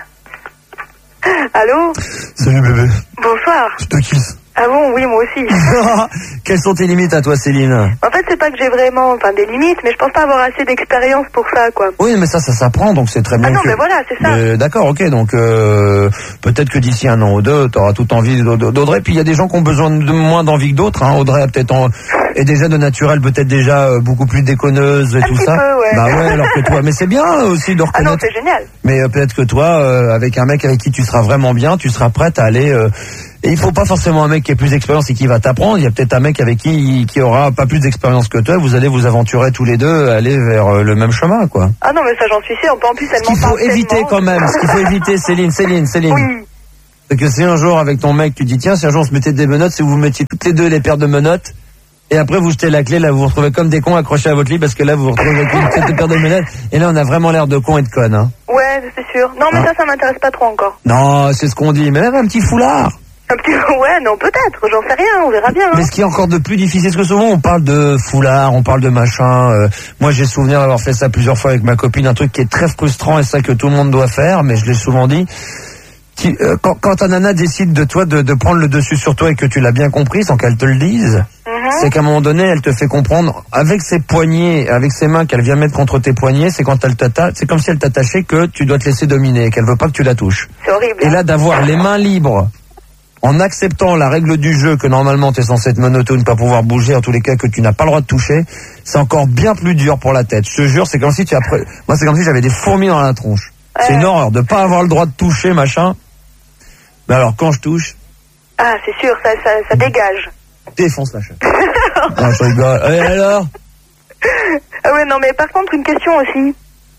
Allô? Salut bébé. Bonsoir. Je te kiffe. Ah bon, oui, moi aussi. Quelles sont tes limites à toi, Céline? En fait, c'est pas que j'ai vraiment, enfin, des limites, mais je pense pas avoir assez d'expérience pour ça, quoi. Oui, mais ça, ça s'apprend, donc c'est très bien. Ah non, que... mais voilà, c'est ça. Euh, d'accord, ok, donc euh, peut-être que d'ici un an ou deux, t'auras toute envie d'Audrey. Puis il y a des gens qui ont besoin de moins d'envie que d'autres. Hein. Audrey a peut-être en... Et déjà de naturel, peut-être déjà euh, beaucoup plus déconneuse et Un tout petit ça. peu, ouais. Bah ouais, alors que toi, mais c'est bien euh, aussi de Ah non, reconnaître. c'est génial. Mais euh, peut-être que toi, euh, avec un mec avec qui tu seras vraiment bien, tu seras prête à aller. Euh, et il faut pas forcément un mec qui ait plus d'expérience et qui va t'apprendre. Il y a peut-être un mec avec qui qui aura pas plus d'expérience que toi. Vous allez vous aventurer tous les deux, aller vers euh, le même chemin, quoi. Ah non, mais ça, j'en suis sûre. En plus, elle Ce qu'il m'en faut parle éviter tellement. quand même, ce qu'il faut éviter, Céline, Céline, Céline. Oui. C'est que si un jour avec ton mec tu dis tiens, si un jour on se mettait des menottes, si vous mettiez toutes les deux les paires de menottes. Et après, vous jetez la clé, là, vous vous retrouvez comme des cons accrochés à votre lit, parce que là, vous vous retrouvez avec une tête de paire de menottes. Et là, on a vraiment l'air de cons et de connes, hein. Ouais, c'est sûr. Non, mais Ah. ça, ça m'intéresse pas trop encore. Non, c'est ce qu'on dit. Mais même un petit foulard. Un petit... Ouais, non, peut-être. J'en sais rien. On verra bien. Hein. Mais ce qui est encore de plus difficile, parce que souvent, on parle de foulard, on parle de machin. Euh, moi, j'ai souvenir d'avoir fait ça plusieurs fois avec ma copine, un truc qui est très frustrant et ça que tout le monde doit faire, mais je l'ai souvent dit. Qui, euh, quand, quand ta nana décide de toi de, de prendre le dessus sur toi et que tu l'as bien compris sans qu'elle te le dise, Mhm. c'est qu'à un moment donné, elle te fait comprendre avec ses poignets, avec ses mains qu'elle vient mettre contre tes poignets, c'est quand elle t'attache, c'est comme si elle t'attachait que tu dois te laisser dominer, qu'elle veut pas que tu la touches. C'est horrible. Et hein. là, d'avoir les mains libres, en acceptant la règle du jeu que normalement tu es censé être monotone, pas pouvoir bouger, en tous les cas que tu n'as pas le droit de toucher, c'est encore bien plus dur pour la tête. Je te jure, c'est comme si tu as, pre- moi c'est comme si j'avais des fourmis dans la tronche. C'est Ouais. une horreur de pas avoir le droit de toucher, machin. Mais alors quand je touche, Ah, c'est sûr, ça, ça, ça dégage. défonce la chaîne. Non, je rigole. Et alors? Ah ouais, non, mais par contre, une question aussi.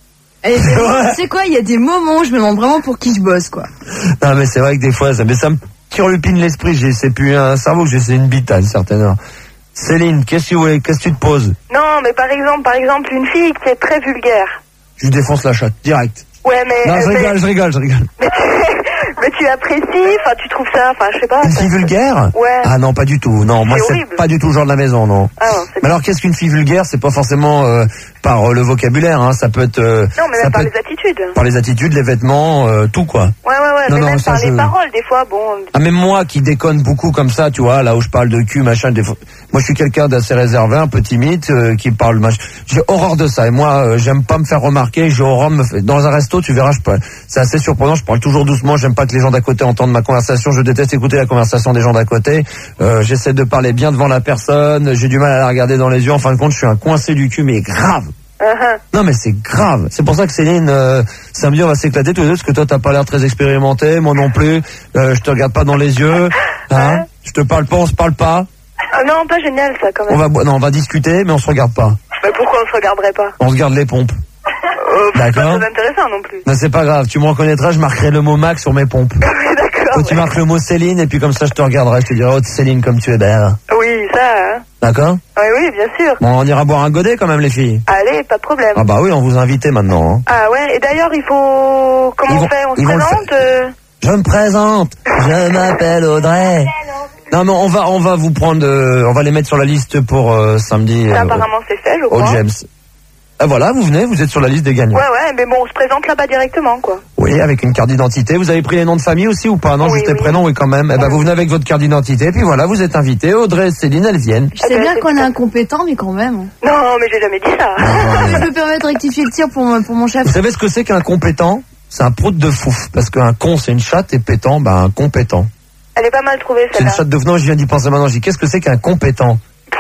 Et tu sais quoi, il y a des moments où je me demande vraiment pour qui je bosse, quoi. Non mais c'est vrai que des fois, ça, mais ça me turlupine l'esprit. J'ai, c'est plus un cerveau que j'ai, c'est une bite à une certaine heure. Céline, qu'est-ce que tu voulais, qu'est-ce que tu te poses? Non, mais par exemple, par exemple, une fille qui est très vulgaire. Je défonce la chatte, direct. Ouais, mais... Non, je mais- rigole, je rigole, je rigole. Mais tu, mais tu apprécies, enfin, tu trouves ça, enfin, je sais pas. Une ça- fille vulgaire? Ouais. Ah non, pas du tout. Non, moi C'est c'est horrible. pas du tout le genre de la maison, non. Ah non, c'est... Mais alors qu'est-ce qu'une fille vulgaire? C'est pas forcément euh, par euh, le vocabulaire, hein. Ça peut être euh, Non, mais ça même par peut les être attitudes. par les attitudes, les vêtements, euh, tout quoi. Ouais, ouais, ouais, Non, mais non, même ça, par je- les paroles, des fois, bon... Ah, même moi qui déconne beaucoup comme ça, tu vois, là où je parle de cul, machin, des fois... moi je suis quelqu'un d'assez réservé, un peu timide, euh, qui parle machin. J'ai horreur de ça. Et moi, euh, j'aime pas me faire remarquer. J'ai horreur de me faire... Dans un resto, tu verras, je peux... c'est assez surprenant. Je parle toujours doucement. J'aime pas que les gens d'à côté entendent ma conversation. Je déteste écouter la conversation des gens d'à côté. Euh, j'essaie de parler bien devant la personne. J'ai du mal à la regarder dans les yeux. En fin de compte, je suis un coincé du cul, mais grave. Uh-huh. Non mais c'est grave. C'est pour ça que Céline, euh, samedi on va s'éclater tous les deux, parce que toi t'as pas l'air très expérimenté, moi non plus. Euh, je te regarde pas dans les yeux, hein. Je te parle pas, on se parle pas. Ah non, pas génial, ça, quand On même. va, bo- non, on va discuter, mais on se regarde pas. Mais pourquoi on se regarderait pas? On se garde les pompes. Euh, c'est D'accord. pas très intéressant non plus. Non, c'est pas grave. Tu me reconnaîtras, je marquerai le mot Max sur mes pompes. Oui, d'accord. Toi tu ouais. marques le mot Céline et puis comme ça je te regarderai, je te dirai oh Céline comme tu es belle. Oui, ça, hein. D'accord. Oui, oui, bien sûr. Bon, on ira boire un godet quand même les filles. Allez, pas de problème. Ah bah oui, on vous a invité maintenant. Hein. Ah ouais, et d'ailleurs, il faut... Comment Ils on vont- fait? On se ils vont le présente euh Je me présente, je m'appelle Audrey. Non mais on va on va vous prendre, euh, on va les mettre sur la liste pour euh, samedi. Ça, euh, apparemment, c'est fait, je au crois. James. Ah voilà, vous venez, vous êtes sur la liste des gagnants. Ouais, ouais, mais bon, on se présente là-bas directement, quoi. Oui, avec une carte d'identité. Vous avez pris les noms de famille aussi ou pas? Non, Oui, juste les oui. prénoms, oui quand même. Eh ben Oui. vous venez avec votre carte d'identité, puis voilà, vous êtes invités. Audrey et Céline, elles viennent. Je sais ben, bien c'est qu'on est ça. incompétent, mais quand même. Non, mais j'ai jamais dit ça. Je me permets de rectifier le tir pour, mon- pour mon chef. Vous savez ce que c'est qu'un compétent? C'est un prout de fouf. Parce qu'un con, c'est une chatte, et pétant, bah un compétent. Elle est pas mal trouvée, C'est une celle-là. chatte de venant, je viens d'y penser maintenant. Je dis, qu'est-ce que c'est qu'un compétent?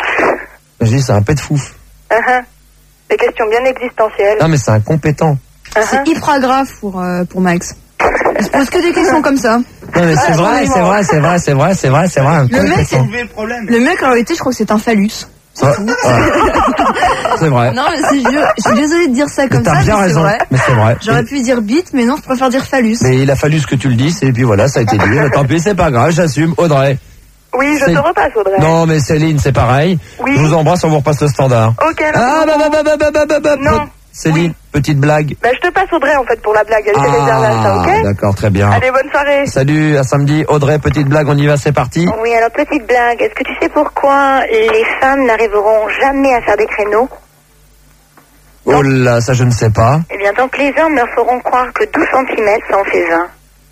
Je dis, c'est un pet de fouf. Uh-huh. Des questions bien existentielles. Non, mais c'est un compétent. Uh-huh. C'est hyper grave pour, euh, pour Max. Il se pose que des questions comme ça. Non, mais c'est Ah, vrai, absolument. c'est vrai, c'est vrai, c'est vrai, c'est vrai, c'est vrai, un Le mec, c'est- compétent. le problème. Le mec, en réalité, je crois que c'est un phallus. Ouais, ouais. C'est vrai. Non, mais c'est, je, je suis désolée de dire ça Mais comme t'as ça, bien mais c'est raison. vrai. Mais c'est vrai. J'aurais pu dire bite, mais non, je préfère dire phallus. Mais il a fallu ce que tu le dises, et puis voilà, ça a été dit. Mais tant pis, c'est pas grave, j'assume. Audrey. Oui, je C'est- te repasse, Audrey. Non, mais Céline, c'est pareil. Oui. Je vous embrasse, on vous repasse le standard. Ok, alors. Ah, bah, bah, bah, bah, bah, bah, bah, bah. Non. Céline, Oui. petite blague. Bah, je te passe Audrey, en fait, pour la blague. Elle s'est réservée à ça, Ah, ok? d'accord, très bien. Allez, bonne soirée. Salut, à samedi. Audrey, petite blague, on y va, c'est parti. Oui, alors, petite blague. Est-ce que tu sais pourquoi les femmes n'arriveront jamais à faire des créneaux? Oh là, ça je ne sais pas. Eh bien, tant que les hommes leur feront croire que douze centimètres, ça en fait vingt.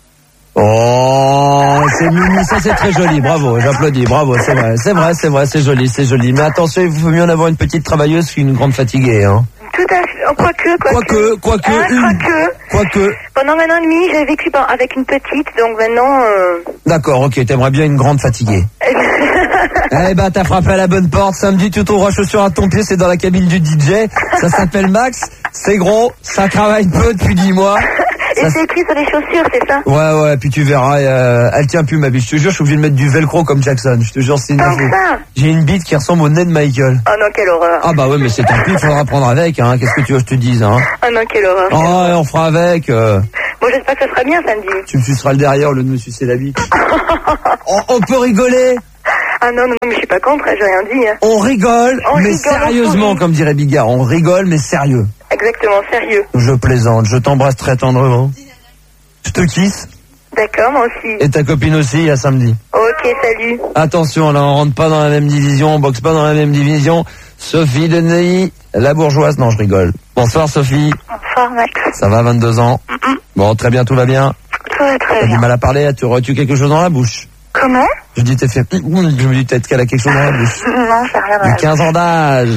Oh, c'est mimi, ça c'est très joli, bravo, j'applaudis, bravo, c'est vrai, c'est vrai, c'est vrai, c'est joli, c'est joli. Mais attention, il faut mieux en avoir une petite travailleuse qu'une grande fatiguée, hein. Tout à fait. Oh, quoique, Quoique, quoique. quoique, Hein, une, quoique. quoique. Pendant un an et demi, j'ai vécu par- avec une petite, donc maintenant... Euh... D'accord, ok, t'aimerais bien une grande fatiguée. Eh ben, t'as frappé à la bonne porte. Samedi, tu trouveras chaussures à ton pied, c'est dans la cabine du D J. Ça s'appelle Max. C'est gros, ça travaille peu depuis dix mois. Et Ça, c'est écrit sur les chaussures, c'est ça? Ouais, ouais, puis tu verras, euh, elle tient plus ma bite. Je te jure, je suis obligé de mettre du velcro comme Jackson. Je te jure, c'est une info. Enfin. J'ai une bite qui ressemble au nez de Michael. Oh non, quelle horreur. Ah bah ouais, mais c'est tant pis, il faudra prendre avec, hein. Qu'est-ce que tu veux que je te dise, hein? Oh non, quelle horreur. Oh, ouais, on fera avec. Euh... Bon, j'espère que ça sera bien samedi. Tu me suceras le derrière au lieu de me sucer la bite. on, on peut rigoler. Ah non, non, mais je suis pas contre, j'ai rien dit. Hein. On rigole, On mais rigole, sérieusement, on comme dirait Bigard. On rigole, mais sérieux. Exactement, sérieux. Je plaisante, je t'embrasse très tendrement. Je te kiss. D'accord, moi aussi. Et ta copine aussi, à samedi. Ok, salut. Attention, là, on rentre pas dans la même division, on boxe pas dans la même division. Sophie de Neuilly, la bourgeoise. Non, je rigole. Bonsoir, Sophie. Bonsoir, Max. Ça va, vingt-deux ans? Mm-mm. Bon, très bien, tout va bien. Tout va très T'as du bien. mal à parler, tu aurais-tu quelque chose dans la bouche? Comment? Je dis, t'es fait... Je me dis, peut-être qu'elle a quelque chose dans la bouche. Non, j'ai rien à Du quinze ans d'âge.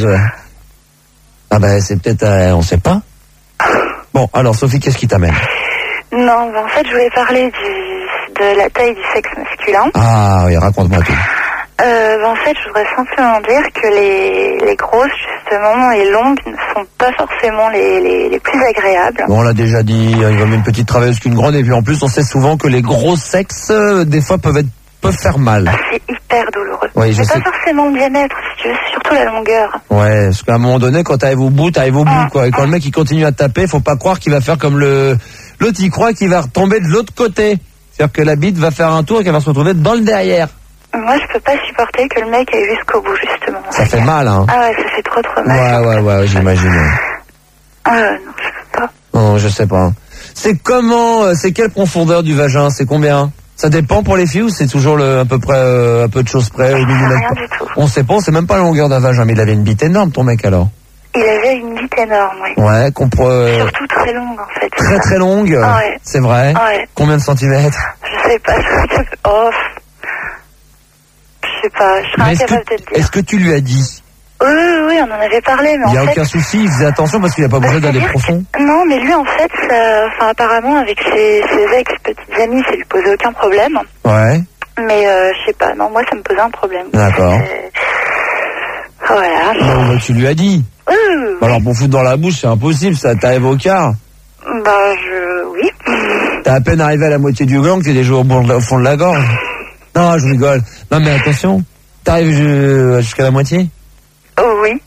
Ah ben, c'est peut-être... Euh, on sait pas. Bon, alors, Sophie, qu'est-ce qui t'amène? Non, bah, en fait, je voulais parler du, de la taille du sexe masculin. Ah oui, raconte-moi tout. Euh, bah, en fait, je voudrais simplement dire que les, les grosses, justement, et longues ne sont pas forcément les, les, les plus agréables. Bon, on l'a déjà dit, il y a même une petite travailleuse qu'une grande, et puis en plus, on sait souvent que les gros sexes, euh, des fois, peuvent être peuvent faire mal. C'est hyper douloureux. Oui, je c'est sais. pas forcément le diamètre, si tu veux, c'est surtout la longueur. Ouais, parce qu'à un moment donné, quand t'arrives au bout, t'arrives au bout, Ah, quoi. Et quand ah. le mec, il continue à taper, faut pas croire qu'il va faire comme le... L'autre, il croit qu'il va retomber de l'autre côté. C'est-à-dire que la bite va faire un tour et qu'elle va se retrouver dans le derrière. Moi, je peux pas supporter que le mec aille jusqu'au bout, justement. Ça fait mal, hein. Ah ouais, ça fait trop trop Ouais, mal. ouais, ouais, j'imagine. Ah non, je peux pas. Non, je sais pas. C'est comment, euh, c'est quelle profondeur du vagin? C'est combien? Ça dépend pour les filles ou c'est toujours le, à peu près, euh, un peu de choses près au millimètre? Rien du tout. On sait pas, on sait même pas la longueur d'un vagin, mais il avait une bite énorme, ton mec, alors. Il avait une bite énorme, oui. Ouais, compre... euh, Surtout très longue, en fait. très très longue. Ah ouais. C'est vrai. Ah ouais. Combien de centimètres? Je sais pas. Oh. Je sais pas, je serais Mais est-ce incapable que, de te dire. est-ce que tu lui as dit? Oui, oui, oui, on en avait parlé, mais Il n'y a en fait... aucun souci, il faisait attention parce qu'il n'a pas besoin d'aller c'est-à-dire profond. que- Non, mais lui, en fait, ça... enfin, apparemment, avec ses, ses ex-petites amies, ça lui posait aucun problème. Ouais, Mais euh, je sais pas, non, moi, ça me posait un problème. d'accord. Euh, Voilà. Bon, bah, tu lui as dit. Oui, oui, oui. Bah, alors pour foutre dans la bouche, c'est impossible, ça t'arrive au quart. Bah, je... Oui. T'as à peine arrivé à la moitié du gang, t'es déjà au, bon- au fond de la gorge. Non, je rigole. Non mais attention, t'arrives ju- jusqu'à la moitié? Oh, oui.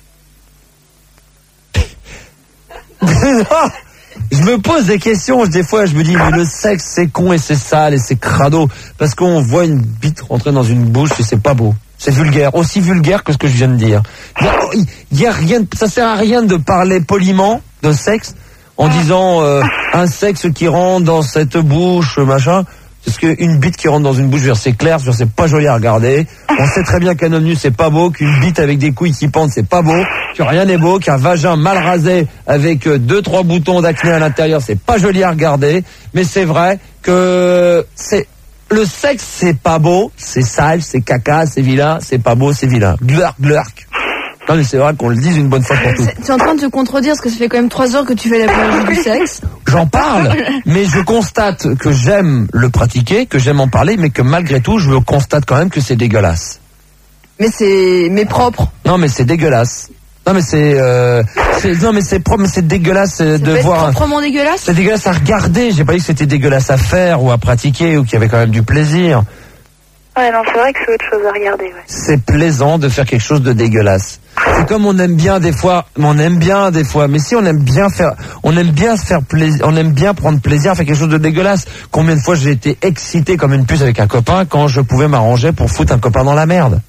Je me pose des questions, des fois je me dis mais le sexe c'est con et c'est sale et c'est crado parce qu'on voit une bite rentrer dans une bouche et c'est pas beau. C'est vulgaire, aussi vulgaire que ce que je viens de dire. Il y a, il y a rien, ça sert à rien de parler poliment de sexe en disant euh, un sexe qui rentre dans cette bouche, machin. Parce qu'une bite qui rentre dans une bouche, je veux dire, c'est clair, je veux dire, c'est pas joli à regarder. On sait très bien qu'un homme nu c'est pas beau, qu'une bite avec des couilles qui pendent c'est pas beau, que rien n'est beau, qu'un vagin mal rasé avec euh, deux trois boutons d'acné à l'intérieur c'est pas joli à regarder. Mais c'est vrai que c'est le sexe c'est pas beau, c'est sale, c'est caca, c'est vilain, c'est pas beau, c'est vilain. Glurk, glurk. Non mais c'est vrai qu'on le dise une bonne fois pour toutes. Tu es en train de te contredire parce que ça fait quand même trois heures que tu fais la biologie du sexe. J'en parle, mais je constate que j'aime le pratiquer, que j'aime en parler, mais que malgré tout, je constate quand même que c'est dégueulasse. Mais c'est mais propre. Non, mais c'est dégueulasse. Non, mais c'est, euh, c'est non, mais c'est propre, mais c'est dégueulasse euh, Ça de peut être voir. un- proprement dégueulasse. C'est dégueulasse à regarder. J'ai pas dit que c'était dégueulasse à faire ou à pratiquer ou qu'il y avait quand même du plaisir. Ouais, non, c'est vrai que c'est autre chose à regarder, ouais. C'est plaisant de faire quelque chose de dégueulasse. C'est comme on aime bien des fois, on aime bien des fois, mais si on aime bien faire, on aime bien se faire plaisir, on aime bien prendre plaisir à faire quelque chose de dégueulasse. Combien de fois j'ai été excité comme une puce avec un copain quand je pouvais m'arranger pour foutre un copain dans la merde.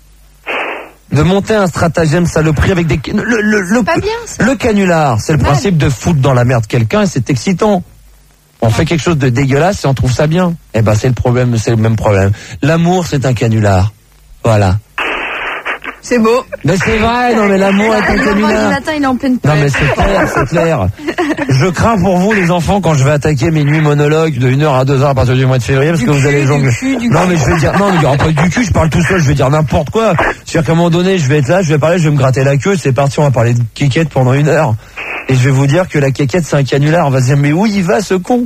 De monter un stratagème saloperie avec des, le, le, le, pas bien, ça. le canular, c'est le Mal. principe de foutre dans la merde quelqu'un et c'est excitant. On fait quelque chose de dégueulasse et on trouve ça bien. Eh ben c'est le problème, c'est le même problème. L'amour c'est un canular. Voilà. C'est beau. Mais c'est vrai, non mais l'amour est un Le canular. matin, il est en pleine Non mais période. c'est clair, c'est clair. Je crains pour vous les enfants quand je vais attaquer mes nuits monologues de une heure à deux heures à partir du mois de février parce Du que vous cul, allez du jongler. cul, du Non cul. mais je vais dire, non mais il y aura pas du cul, je parle tout seul, je vais dire n'importe quoi. C'est-à-dire qu'à un moment donné, je vais être là, je vais parler, je vais me gratter la queue, c'est parti, on va parler de kékette pendant une heure. Et je vais vous dire que la kékette c'est un canular, on va se dire mais où il va ce con?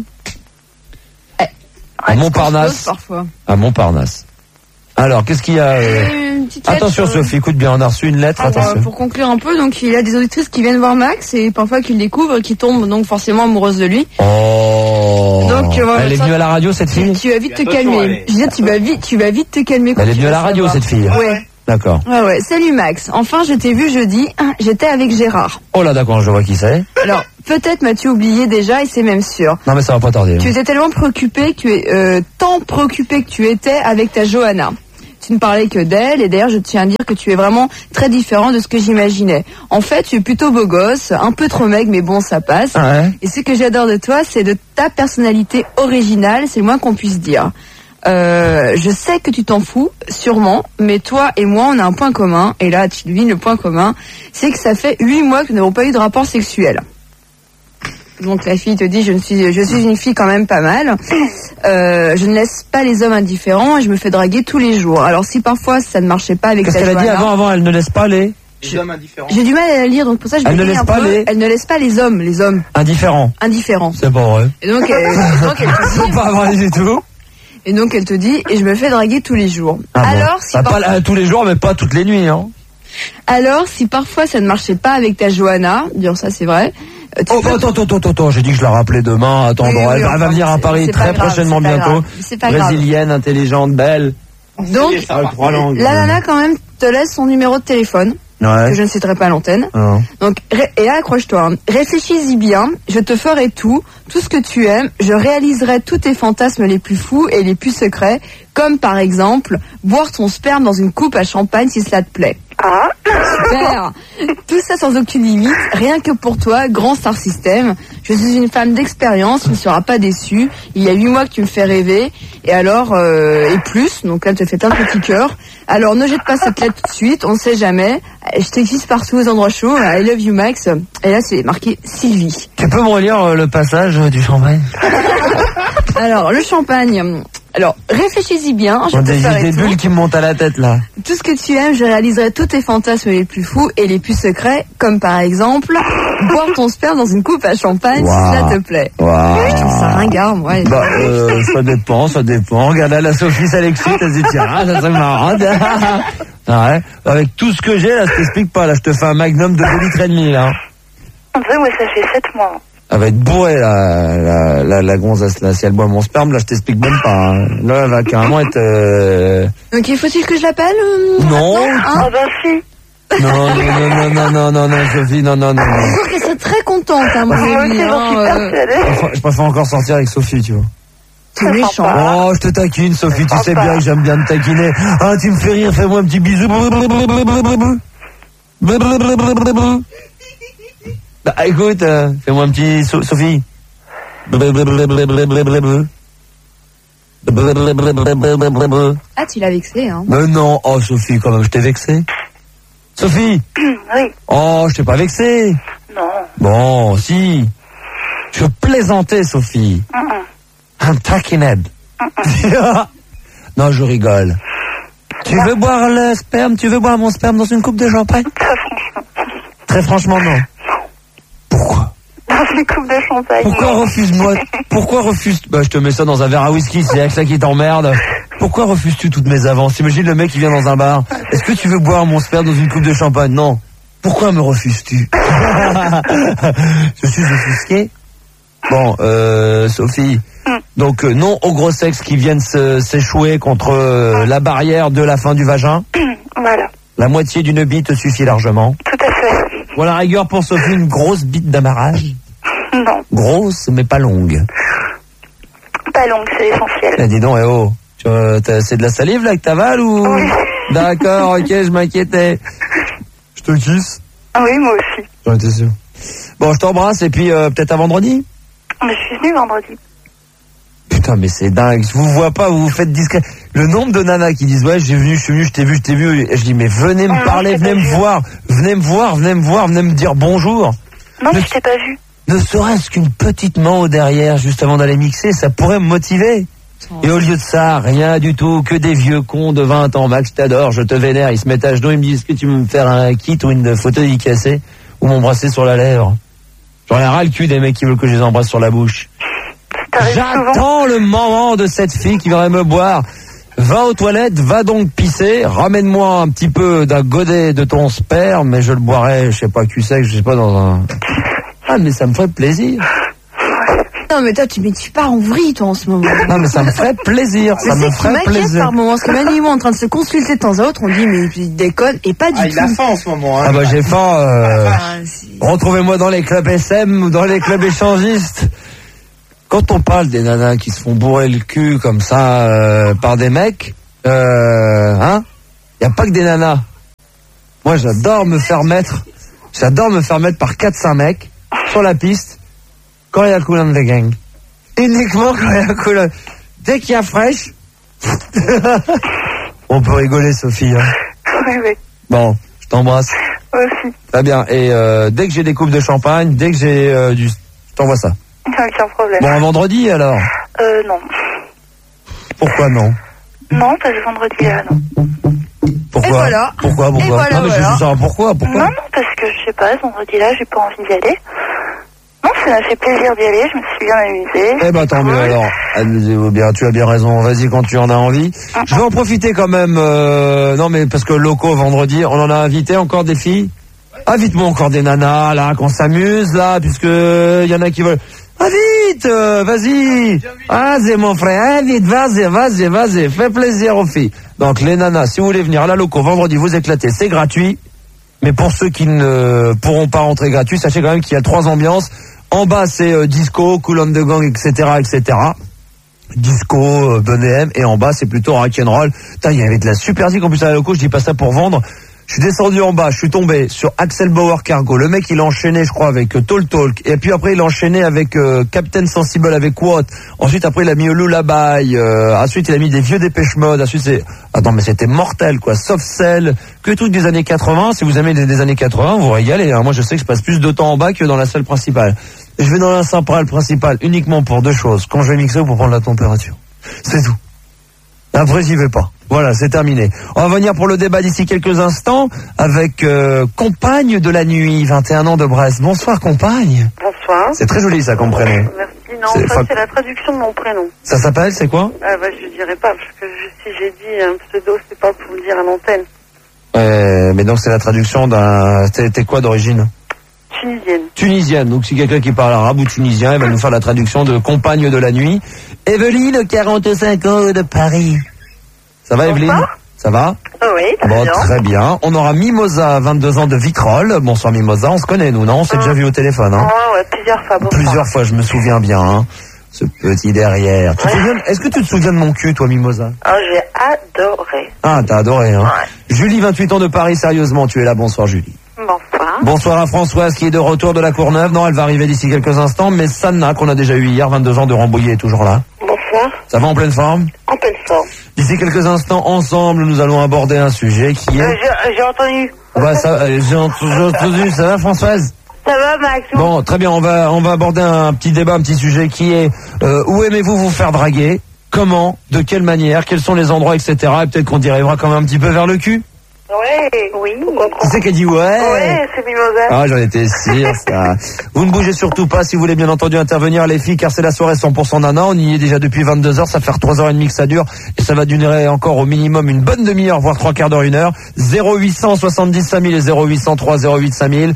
À Ouais, Montparnasse. parfois. À Montparnasse. Alors, qu'est-ce qu'il y a euh, Euh, une petite lettre. Attention, euh, Sophie, écoute bien, on a reçu une lettre, pour, attention. euh, pour conclure un peu, donc il y a des auditrices qui viennent voir Max et parfois qu'ils le découvrent, qui tombent donc forcément amoureuses de lui. Oh. Donc, euh, elle est ça- venue à la radio, cette fille? Tu vas vite te Attention, calmer. allez. Je veux dire, tu vas vite, tu vas vite te calmer. quand Elle est tu venue à vas la radio, savoir. cette fille. Ouais. D'accord. Ouais, ouais. Salut Max. Enfin, je t'ai vu jeudi. Ah, J'étais avec Gérard. Oh là, d'accord, je vois qui c'est. Alors, peut-être m'as-tu oublié déjà et c'est même sûr. Non, mais ça va pas tarder. Tu étais tellement préoccupé que tu es, euh, tant préoccupé que tu étais avec ta Johanna. Tu ne parlais que d'elle et d'ailleurs je tiens à dire que tu es vraiment très différent de ce que j'imaginais. En fait, tu es plutôt beau gosse, un peu trop maigre mais bon ça passe. Ouais. Et ce que j'adore de toi, c'est de ta personnalité originale, c'est le moins qu'on puisse dire. Euh, je sais que tu t'en fous, sûrement, mais toi et moi, on a un point commun, et là, tu devines le point commun, c'est que ça fait huit mois que nous n'avons pas eu de rapport sexuel. Donc la fille te dit, je ne suis, je suis une fille quand même pas mal. Euh, je ne laisse pas les hommes indifférents et je me fais draguer tous les jours. Alors si parfois ça ne marchait pas avec Qu'est-ce ta qu'elle a dit Johanna, avant, avant? Elle ne laisse pas les Les hommes indifférents. j'ai du mal à la lire, donc pour ça je Elle ne vais laisse un pas peu. les- Elle ne laisse pas les hommes, les hommes indifférents. indifférents. C'est pas vrai. Et donc, elle, donc elle te C'est dit, pas vrai du tout. et donc elle te dit, et je me fais draguer tous les jours. Ah bon. Alors si Bah, par- pas là, tous les jours, mais pas toutes les nuits, hein. alors si parfois ça ne marchait pas avec ta Johanna, dire ça c'est vrai. euh, tu Oh, peux- attends, attends, attends, attends, j'ai dit que je la rappelais demain. Attends, Oui, oui, elle, oui, elle va enfin, venir à c'est- Paris c'est pas très grave, prochainement, c'est pas bientôt. grave, c'est pas grave. Brésilienne, intelligente, belle. Donc Ça va. trois langues. la nana quand même te laisse son numéro de téléphone. Ouais. Que je ne citerai pas à l'antenne. Non. Donc, ré- et là, accroche-toi. hein. Réfléchis-y bien. Je te ferai tout, tout ce que tu aimes. Je réaliserai tous tes fantasmes les plus fous et les plus secrets, comme par exemple boire ton sperme dans une coupe à champagne si cela te plaît. Ah, Super. Tout ça sans aucune limite, rien que pour toi, grand star system. Je suis une femme d'expérience, tu ne seras pas déçue. Il y a huit mois que tu me fais rêver, et alors euh, et plus. Donc là, elle te fait plein de petits cœurs. Alors ne jette pas cette lettre tout de suite, on ne sait jamais. Je t'existe partout aux endroits chauds. I love you Max. Et là, c'est marqué Sylvie. Tu peux me relire euh, le passage euh, du champagne? Alors le champagne. Alors réfléchis-y bien. Je Bon, te J'ai ferai des tout. bulles qui me montent à la tête, là. Tout ce que tu aimes, je réaliserai tous tes fantasmes les plus fous et les plus secrets, comme par exemple boire ton sperme dans une coupe à champagne Wow. si cela te plaît. Waouh. Je trouve ça ringard, moi. Bah, euh, ça dépend, ça dépend. Regarde là, la Sophie, ça l'excite, elle se dit, tiens, ah, ça c'est marrant. Ouais. Avec tout ce que j'ai, là, je t'explique pas, là, je te fais un magnum de deux litres et demi, là. en vrai, moi, ça fait sept mois. Elle va être bourrée, la, la, la, la gonzesse, là. Si elle boit mon sperme, là, je t'explique même pas. hein. Là, elle va carrément être, euh... Donc il faut-il que je l'appelle euh, Non. maintenant, hein Ah bah si. Non, non, non, non, non, non, non, non, Sophie, non, non, non, non. Je trouve qu'elle serait très contente, hein, mon Moi ami, aussi, j'en suis hein, euh, persuadée. Je préfère- Je préfère encore sortir avec Sophie, tu vois. C'est méchant. Oh, je te taquine, Sophie, tu sais bien que j'aime bien te taquiner. Ah, tu me fais rire, fais-moi un petit bisou. Bah, écoute, euh, fais-moi un petit So- Sophie. Ah, tu l'as vexé, hein. Mais non, oh Sophie, quand même, je t'ai vexé. Sophie, Oui. oh, je t'ai pas vexé. Non. Bon, si. Je plaisantais, Sophie. Mm-mm. Un taquinade. Non, je rigole. Tu veux boire le sperme, tu veux boire mon sperme dans une coupe de champagne? Très franchement. Très franchement, non. Pourquoi? Dans une coupe de champagne. Pourquoi refuse-moi? Pourquoi refuse? Bah, je te mets ça dans un verre à whisky, c'est avec ça qui t'emmerde. Pourquoi refuses-tu toutes mes avances? Imagine le mec qui vient dans un bar. Est-ce que tu veux boire mon sperme dans une coupe de champagne? Non. Pourquoi me refuses-tu? Je suis offusqué. Bon, euh, Sophie. Donc, euh, non au gros sexe qui viennent se- s'échouer contre euh, la barrière de la fin du vagin. Voilà. La moitié d'une bite suffit largement. Tout à fait. Voilà, rigueur pour Sophie, une grosse bite d'amarrage. Non. Grosse, mais pas longue. Pas longue, c'est l'essentiel. Eh, dis donc, eh oh, tu, euh, t'as- c'est de la salive là que t'avales ou? Oui. D'accord, ok, je m'inquiétais. Je te kiss. Ah oui, moi aussi. J'en étais sûr. Bon, je t'embrasse et puis euh, peut-être à vendredi. Mais je suis venue vendredi. Putain, mais c'est dingue. Je vous vois pas, vous vous faites discret. Le nombre de nanas qui disent ouais, j'ai venu, je suis venu, je t'ai vu, je t'ai vu. Et je dis mais venez me Ah, parler, je t'ai venez pas me vu. voir, venez me voir, venez me voir, venez me dire bonjour. Non, Mais- mais je t'ai pas vu. Ne serait-ce qu'une petite main au derrière juste avant d'aller mixer, ça pourrait me motiver. Et au lieu de ça, rien du tout, que des vieux cons de vingt ans. Max, t'adore, je te vénère. Ils se mettent à genoux, ils me disent, est-ce que tu veux me faire un kit ou une photo dédicacée ou m'embrasser sur la lèvre? J'en ai ras le cul des mecs qui veulent que je les embrasse sur la bouche. Ça t'arrive souvent. J'attends le moment de cette fille qui viendrait me boire. Va aux toilettes, va donc pisser, ramène-moi un petit peu d'un godet de ton sperme, mais je le boirai, je sais pas, cul sec, je sais pas, dans un... Ah, mais ça me ferait plaisir. Non, mais toi, tu, mais tu pars en vrille, toi, en ce moment. Non, mais ça me ferait plaisir, ça me ferait plaisir. Par moment, parce que Manu et moi, en train de se consulter de temps à autre, on dit, mais il déconne, et pas du ah, tout. Il a faim en ce moment, hein. Ah bah j'ai faim, euh... Ah, retrouvez-moi dans les clubs S M ou dans les clubs échangistes. Quand on parle des nanas qui se font bourrer le cul comme ça euh, par des mecs, euh, hein, y a pas que des nanas. Moi, j'adore me faire mettre, j'adore me faire mettre par quatre cinq mecs sur la piste quand il y a Kool and the Gang. Uniquement quand il y a Kool and... Dès qu'il y a fraîche, on peut rigoler, Sophie. Hein. Oui, oui. Bon, je t'embrasse. Aussi. Très bien. Et euh, dès que j'ai des coupes de champagne, dès que j'ai euh, du, je t'envoie ça. Aucun problème. Bon, un vendredi alors. Euh, non. Pourquoi non? Non, pas ce vendredi là, non. Pourquoi? Et voilà. Pourquoi, pourquoi? Et voilà, non, mais voilà. je veux savoir pourquoi, pourquoi? Non, non, parce que je sais pas, ce vendredi là, j'ai pas envie d'y aller. Non, ça m'a fait plaisir d'y aller, je me suis bien amusée. Eh ben tant mieux alors. Amusez-vous bien, tu as bien raison. Vas-y quand tu en as envie. Uh-huh. Je vais en profiter quand même. Euh, non mais parce que locaux vendredi, on en a invité encore des filles. Invite-moi encore des nanas là, qu'on s'amuse là, puisque il y en a qui veulent. Ah vite, euh, vas-y. Vas-y mon frère, hein, vite, vas-y, vas-y, vas-y. Fais plaisir aux filles. Donc les nanas, si vous voulez venir à la locaux vendredi, vous éclatez, c'est gratuit. Mais pour ceux qui ne pourront pas rentrer gratuit, sachez quand même qu'il y a trois ambiances. En bas, c'est euh, disco, Kool and the Gang, et cetera, et cetera. Disco, euh, B D M, et en bas, c'est plutôt rock'n'roll. Putain, il y avait de la super zik en plus à la loco, je dis pas ça pour vendre. Je suis descendu en bas, je suis tombé sur Axel Bauer Cargo. Le mec, il a enchaîné, je crois, avec euh, Tall Talk. Et puis après, il a enchaîné avec euh, Captain Sensible avec What. Ensuite, après, il a mis Lullaby. Euh, ensuite, il a mis des vieux Dépêche Mode. Ensuite, c'est... Attends, mais c'était mortel, quoi. Soft Cell, que truc des années quatre-vingts. Si vous aimez des, des années quatre-vingts, vous régalez. Hein. Moi, je sais que je passe plus de temps en bas que dans la salle principale. Et je vais dans la salle principale uniquement pour deux choses. Quand je vais mixer ou pour prendre la température. C'est tout. Après, j'y vais pas. Voilà, c'est terminé. On va venir pour le débat d'ici quelques instants avec euh, Compagne de la nuit, vingt et un ans de Brest. Bonsoir, Compagne. Bonsoir. C'est très joli, ça, comme prénom. Merci. Non, C'est ça, fa- c'est la traduction de mon prénom. Ça s'appelle, c'est quoi? Ah, bah, je dirais pas, parce que je- si j'ai dit un pseudo, c'est pas pour le dire à l'antenne. euh, Mais donc, c'est la traduction d'un... T'es, t'es quoi d'origine? Tunisienne. Tunisienne. Donc, si quelqu'un qui parle arabe ou tunisien, il va nous faire la traduction de Compagne de la nuit. Evelyne, quarante-cinq ans de Paris. Ça va, Evelyne? Ça va? Oui, très Bon, bien. très bien. On aura Mimosa, vingt-deux ans de Vitrolles. Bonsoir Mimosa, on se connaît nous, non? On s'est déjà vu au téléphone, hein? Ouais, ouais, plusieurs fois. Bonsoir. Plusieurs fois, je me souviens bien, hein. Ce petit derrière. Tu te Ouais. souviens- Est-ce que tu te souviens de mon cul, toi, Mimosa? Ah, j'ai adoré. Ah, t'as adoré, hein. Ouais. Julie, vingt-huit ans de Paris, sérieusement, tu es là. Bonsoir, Julie. Bonsoir. Bonsoir à Françoise, qui est de retour de la Courneuve. Non, elle va arriver d'ici quelques instants. Mais Sanna, qu'on a déjà eu hier, vingt-deux ans de Rambouillet, est toujours là. Bonsoir. Ça va en pleine forme? En pleine forme. D'ici quelques instants, ensemble, nous allons aborder un sujet qui est... Euh, j'ai, j'ai entendu. Ouais, ça, euh, j'ai ent- j'ai entendu, ça va, Françoise? Ça va, Max? Bon, très bien, on va on va aborder un petit débat, un petit sujet qui est euh, où aimez-vous vous faire draguer? Comment? De quelle manière? Quels sont les endroits, et cetera. Et peut-être qu'on dérivera quand même un petit peu vers le cul. Ouais. Oui. Qui c'est qui a dit ouais? Ouais, c'est Mimosa. Ah, j'en étais sûr, ça. Vous ne bougez surtout pas si vous voulez bien entendu intervenir, les filles, car c'est la soirée cent pour cent nana. On y est déjà depuis vingt-deux heures, ça fait trois heures trente que ça dure. Et ça va durer encore au minimum une bonne demi-heure, voire trois quarts d'heure, une heure. zéro huit cent soixante-dix cinq mille et zéro huit cent trois zéro huit cinq mille.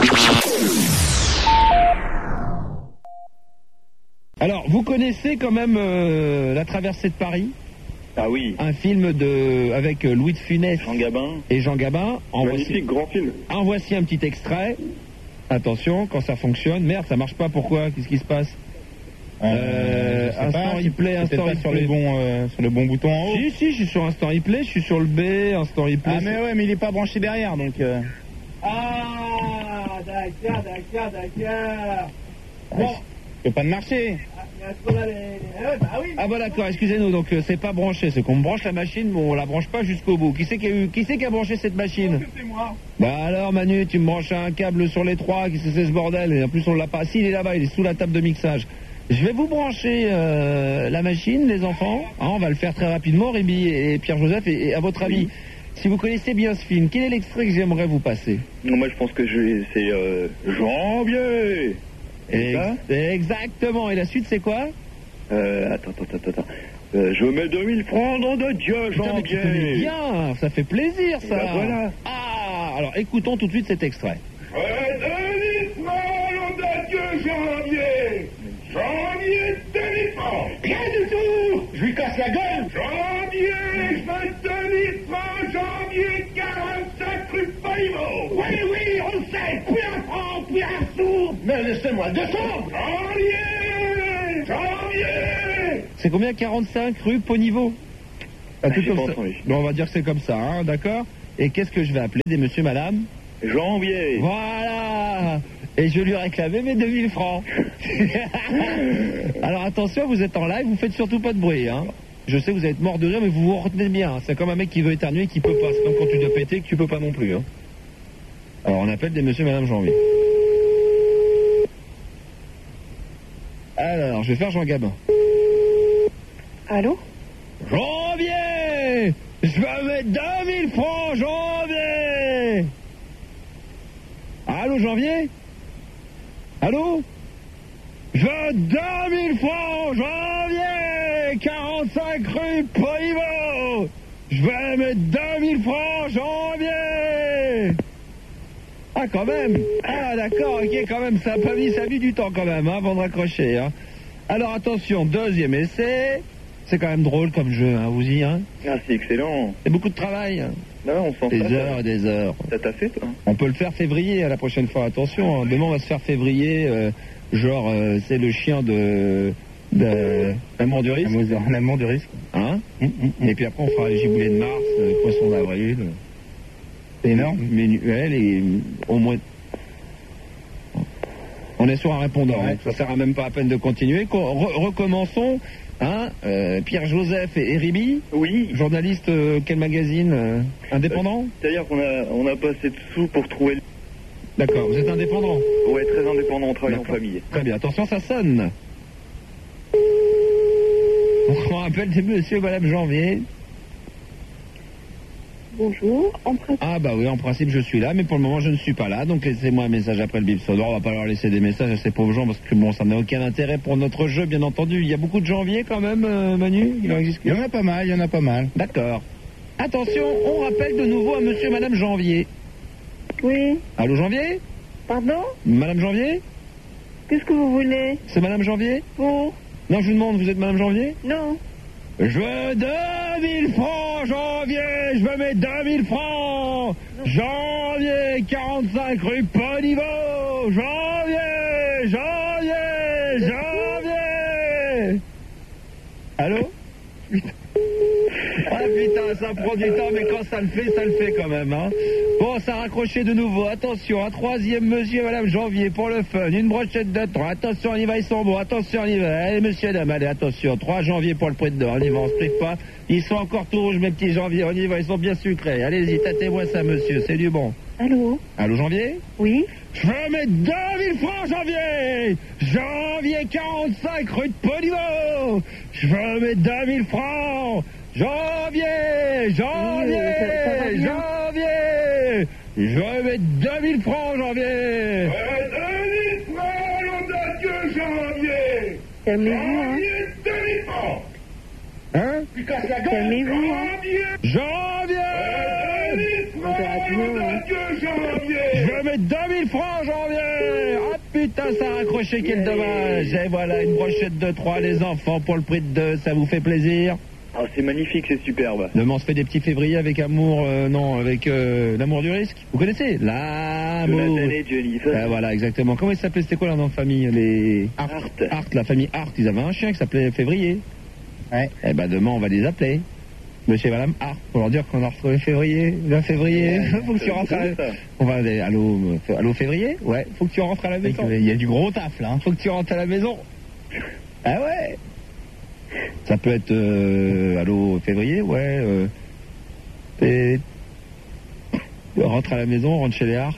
Alors, vous connaissez quand même euh, La Traversée de Paris? Ah oui, Un film de avec euh, Louis de Funès Jean Gabin, et Jean Gabin. En voici, magnifique grand film. en voici un petit extrait. Attention, quand ça fonctionne. Merde, ça marche pas, pourquoi? Qu'est-ce qui se passe? Euh, je sais instant pas, replay, c'est instant peut-être pas sur replay. le bon, euh, sur le bon bouton en haut. Si, si, je suis sur instant replay, je suis sur le B, instant replay. Ah mais ouais, mais il est pas branché derrière, donc. Euh... Ah, d'accord, d'accord, d'accord. Bon, il peut pas de marcher. Ah bah d'accord, excusez-nous, donc euh, c'est pas branché, c'est qu'on me branche la machine, mais on la branche pas jusqu'au bout. Qui c'est qui a eu, qui c'est qui a branché cette machine? C'est moi. Bah alors Manu, tu me branches un câble sur les trois, qu'est-ce que c'est ce bordel? Et en plus on l'a pas, si il est là-bas, il est sous la table de mixage. Je vais vous brancher euh, la machine, les enfants. Hein, on va le faire très rapidement, Rémi et Pierre-Joseph. Et, et à votre avis, si vous connaissez bien ce film, quel est l'extrait que j'aimerais vous passer? Non, moi je pense que je... c'est euh, Janvier. C'est Ex- ça Exactement. Et la suite, c'est quoi? Euh, attends, attends, attends, attends. Euh, je mets deux mille francs, nom de Dieu, Putain, mais tu connais janvier. bien, ça fait plaisir ça. Bah, voilà. Ah, alors écoutons tout de suite cet extrait. Je mets deux mille francs, nom de Dieu, janvier. Janvier, deux mille francs. Rien du tout. Je lui casse la gueule. Janvier, je mets deux mille francs, janvier, quarante-cinq rue Paliveau. Oui, oui, on le sait. Puis un franc, puis un sou. Mais laissez-moi descendre. Janvier, janvier. C'est combien quarante-cinq rue Poniveau? Un truc j'ai comme pas ça. entendu. Bon, on va dire que c'est comme ça, hein, d'accord. Et qu'est-ce que je vais appeler des monsieur, madame? Janvier. Voilà. Et je lui réclamais mes deux mille francs. Alors attention, vous êtes en live, vous faites surtout pas de bruit, hein. Je sais que vous allez être mort de rire, mais vous vous retenez bien. C'est comme un mec qui veut éternuer et qui peut pas. C'est comme quand tu dois péter que tu peux pas non plus, hein. Alors on appelle des monsieur, madame Janvier. Alors, je vais faire Jean Gabin. Allô? Janvier! Je vais mettre deux mille francs, Janvier! Allô, Janvier? Allô? Je veux deux mille francs, Janvier! quarante-cinq rue Poniveau! Je vais mettre deux mille francs, Janvier! Ah, quand même! Ah, d'accord, ok, quand même, ça a pas mis, ça a mis du temps quand même, hein, avant de raccrocher, hein. Alors, attention, deuxième essai. C'est quand même drôle comme jeu, hein, vous y, hein? Ah, c'est excellent. C'est beaucoup de travail, hein. Non, on s'en Des fait. heures et des heures. Ça t'a fait, toi? On peut le faire février à la prochaine fois. Attention, hein, demain on va se faire février, euh, genre euh, c'est le chien de, de l'amour du risque. L'amour du risque. Hein Et puis après on fera les giboulées de mars, euh, poisson d'avril. C'est énorme. Ménuel et au moins. On est sur un répondant, Ouais. hein. Ça sert à même pas à peine de continuer. Co- re- recommençons. Hein, euh, Pierre-Joseph et Ribi, Oui. journaliste, euh, quel magazine euh, indépendant? C'est-à-dire qu'on a, on a pas assez de sous pour trouver le... D'accord, vous êtes indépendant. Ouais, très indépendant, on travaille en D'accord. famille. Très bien, attention, ça sonne. On rappelle des monsieur et madame Janvier. Bonjour. En principe, Ah bah oui, en principe je suis là, mais pour le moment je ne suis pas là, donc laissez-moi un message après le bip sonore. On va pas leur laisser des messages à ces pauvres gens parce que bon, ça n'a aucun intérêt pour notre jeu, bien entendu. Il y a beaucoup de janvier quand même, euh, Manu. Il en existe Il y en a pas mal, il y en a pas mal. D'accord. Attention, on rappelle de nouveau à monsieur et madame Janvier. oui. Allô Janvier? Pardon? Madame Janvier? Qu'est-ce que vous voulez? C'est madame Janvier? Pour? Non, je vous demande, vous êtes madame Janvier? Non. Je veux deux mille francs, Janvier. Je veux mes deux mille francs. Janvier, quarante-cinq rue Poniveau. Janvier, janvier, janvier. Allô? Ah putain, ça prend du temps, mais quand ça le fait, ça le fait quand même, hein. Bon, ça a raccroché de nouveau. Attention, un troisième monsieur et madame Janvier pour le fun. Une brochette de trois. Attention, on y va, ils sont bons. Attention, on y va. Allez, monsieur et dame, allez, attention. trois janvier pour le prix de deux. On y va, on se prive pas. Ils sont encore tout rouges, mes petits janvier. On y va, ils sont bien sucrés. Allez-y, tâtez-moi ça, monsieur. C'est du bon. Allô? Allô, janvier? Oui. Je veux mettre deux mille francs, janvier. Janvier, quarante-cinq rue de Poniveau. Je veux mettre deux mille francs. Janvier, janvier, Oui, ça- ça va bien. janvier. Je veux mettre deux mille francs, janvier. Ouais, deux mille francs, nom de Dieu, janvier. Calmez-vous, hein. Janvier, deux mille francs. Hein? Tu casses la gueule. Calmez-vous, hein. Janvier. Janvier. deux mille francs, nom de Dieu, Je janvier. veux mettre deux mille francs, janvier. Ah putain, ça a raccroché, quel dommage. Et voilà, une brochette de trois, les enfants, pour le prix de deux. Ça vous fait plaisir? Ah, c'est magnifique, c'est superbe. Demain, on se fait des petits février avec amour, euh, non, avec euh, l'amour du risque. Vous connaissez? L'amour. Jonathan et Johnny. Ça, Ah, voilà, exactement. Comment ils s'appelaient? C'était quoi leur nom de famille? Les Art. Art, la famille Art. Ils avaient un chien qui s'appelait Février. Ouais. Eh ben, demain, on va les appeler. Monsieur et madame Art, pour leur dire qu'on a retrouvé Février. Le Février. Faut que tu rentres à la... ça. On va aller, allô, euh, allô Février? Ouais. Faut que tu rentres à la maison. Il y a du gros taf, là. Faut que tu rentres à la maison. Ah ouais. Ça peut être, euh, allô, février, ouais, euh, et... rentre à la maison, rentre chez les Hart.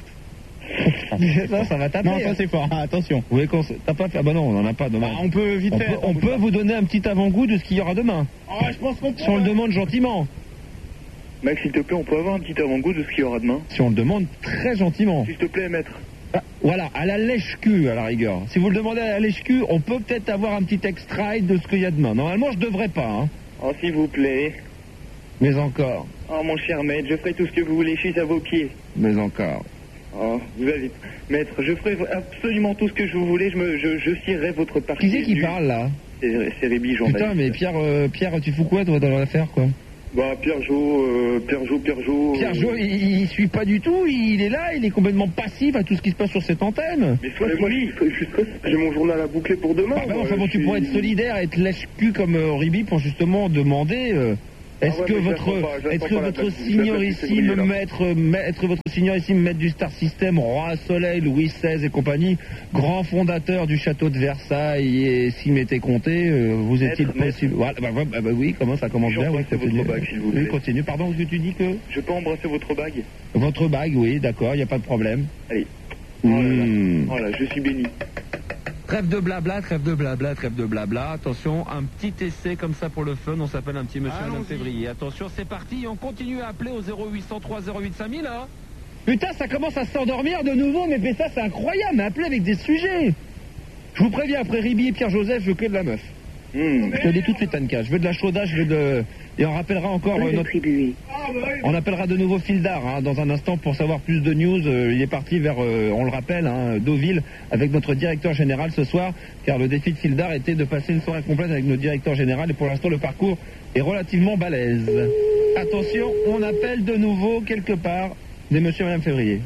ça, ça va taper. Non, ça hein. c'est fort, ah, attention. Vous voulez qu'on se... T'as pas fait... Ah bah non, on en a pas demain. Bah, on peut vite on faire. peut, on peut vous donner un petit avant-goût de ce qu'il y aura demain. Ah, je pense qu'on peut. Si on le demande gentiment. Max, s'il te plaît, on peut avoir un petit avant-goût de ce qu'il y aura demain? Si on le demande très gentiment. S'il te plaît, maître. Ah, voilà, à la lèche-cul, à la rigueur. Si vous le demandez à la lèche-cul, on peut peut-être avoir un petit extrait de ce qu'il y a demain. Normalement, je devrais pas, hein. Oh, s'il vous plaît. Mais encore. Oh, mon cher maître, je ferai tout ce que vous voulez, je suis à vos pieds. Mais encore. Oh, vous allez... Maître, je ferai absolument tout ce que je vous voulez, je, me, je, je cirerai votre partie. Qui c'est qui du... parle, là? C'est, c'est Rébi, journaliste. Putain, mais Pierre, euh, Pierre, tu fous quoi, toi, dans l'affaire, quoi? Bah, Pierre Jo, euh, Pierre Jo, Pierre Jo... Pierre Jo, il, il suit pas du tout, il est là, il est complètement passif à tout ce qui se passe sur cette antenne. Mais sois poli. Je suis stressé, j'ai mon journal à boucler pour demain. Bah, bah, moi, enfin bon, je tu suis- pourrais être solidaire et te lèche-cul comme euh, Ribi pour justement demander... euh, Est-ce Ah ouais, que mais votre, j'attends pas, j'attends est-ce que pas la votre date du- la date du signorissime février, là. maître, maître, votre signorissime maître du Star System, Roi Soleil, Louis seize et compagnie, grand fondateur du château de Versailles et s'il m'était compté, euh, vous Maître, est-il maître. possible... Voilà, bah, bah, bah, bah oui, comment ça commence Je bien, peux oui, embrasser votre continue. bague, s'il vous Oui, plaît. continue, pardon, est-ce que tu dis que... Je peux embrasser votre bague? Votre bague, oui, d'accord, il n'y a pas de problème. Allez. Oh là là. Mmh. Oh là, je suis béni. Trêve de blabla, trêve de blabla, trêve de blabla. Attention, un petit essai comme ça pour le fun. On s'appelle un petit monsieur et madame février. Attention, c'est parti. On continue à appeler au zéro huit cent trois zéro huit cinq mille. Hein. Putain, ça commence à s'endormir de nouveau, mais, mais ça c'est incroyable, mais appelez avec des sujets. Je vous préviens, après Ribi et Pierre-Joseph, je veux que de la meuf. Mmh. Je te le dis tout de suite, Anka. Je veux de la chaudage, je veux de... Et on rappellera encore euh, notre... On appellera de nouveau Fildar hein, dans un instant pour savoir plus de news. Euh, il est parti vers, euh, on le rappelle, hein, Deauville avec notre directeur général ce soir, car le défi de Fildar était de passer une soirée complète avec notre directeur général et pour l'instant le parcours est relativement balèze. Attention, on appelle de nouveau quelque part des monsieur et madame Février.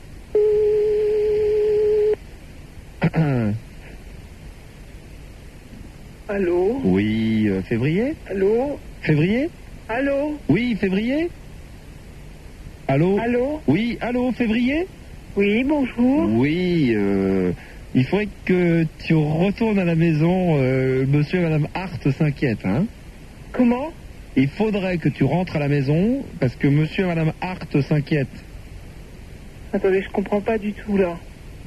Allô? Oui, euh, Février? Allô? Février? Allô? Oui, Février? Allô? Allô? Oui, allô, Février? Oui, bonjour. Oui, euh, il faudrait que tu retournes à la maison. Euh, monsieur et madame Hart s'inquiètent, hein? Comment? Il faudrait que tu rentres à la maison parce que monsieur et madame Hart s'inquiètent. Attendez, je comprends pas du tout là.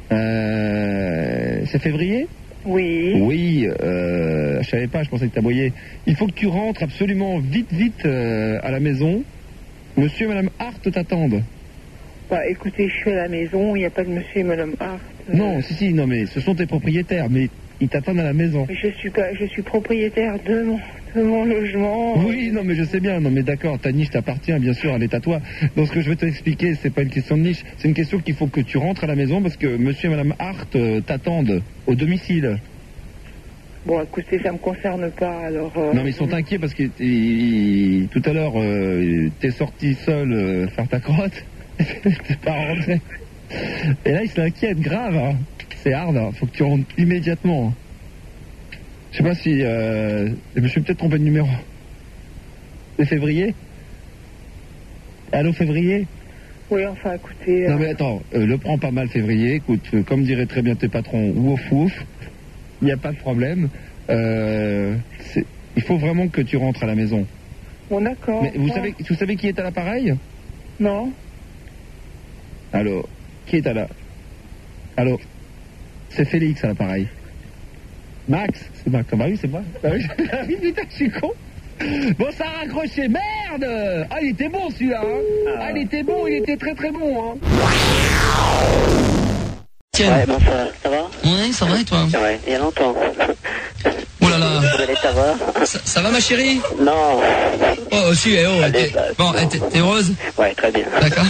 Euh, c'est Février? Oui. Oui, euh, je savais pas, je pensais que t'aboyais. Il faut que tu rentres absolument vite, vite euh, à la maison. Monsieur et madame Hart t'attendent. Bah écoutez, je suis à la maison, il n'y a pas de monsieur et madame Hart. Euh, Non, si, si, non, mais ce sont tes propriétaires, mais ils t'attendent à la maison. mais je suis pas, je suis propriétaire de mon, de mon logement. Oui, non, mais je sais bien, non, mais d'accord, ta niche t'appartient, bien sûr, elle est à toi. Donc ce que je veux t'expliquer, c'est pas une question de niche, c'est une question qu'il faut que tu rentres à la maison parce que monsieur et madame Hart euh, t'attendent au domicile. Bon, écoutez, ça me concerne pas, alors... euh, Non, mais ils sont inquiets parce que ils- tout à l'heure, euh, t'es sorti seul euh, faire ta crotte, t'es pas rentré. Et là, ils s'inquiètent grave, hein. C'est hard, hein. Faut que tu rentres immédiatement. Je sais pas si... Euh, je me suis peut-être trompé de numéro. C'est Février? Allô, Février? Oui, enfin, écoutez... Non euh, mais attends, euh, le prends pas mal Février, écoute, euh, comme diraient très bien tes patrons, ouf ouf, il n'y a pas de problème. Euh, c'est- il faut vraiment que tu rentres à la maison. Bon, d'accord. Mais vous Ouais. savez, vous savez qui est à l'appareil? Non. Allô, qui est à la... Allô, c'est Félix à l'appareil. Max, c'est Max, ah bah oui c'est moi. Ah oui, ah oui, putain, je suis con. Bon, ça a raccroché, merde. Ah, il était bon celui-là, hein. Ah, il était bon, il était très très bon, hein. Tiens. Ouais, bon, ça, ça va? Ouais, ça va et toi? Ouais, il y a longtemps. Oh là là. Vous allez savoir? Ça, ça va ma chérie? Non. Oh, si, eh, oh, Allez, t'es- bah, bon, eh, t'es t'es heureuse? Ouais, très bien. D'accord.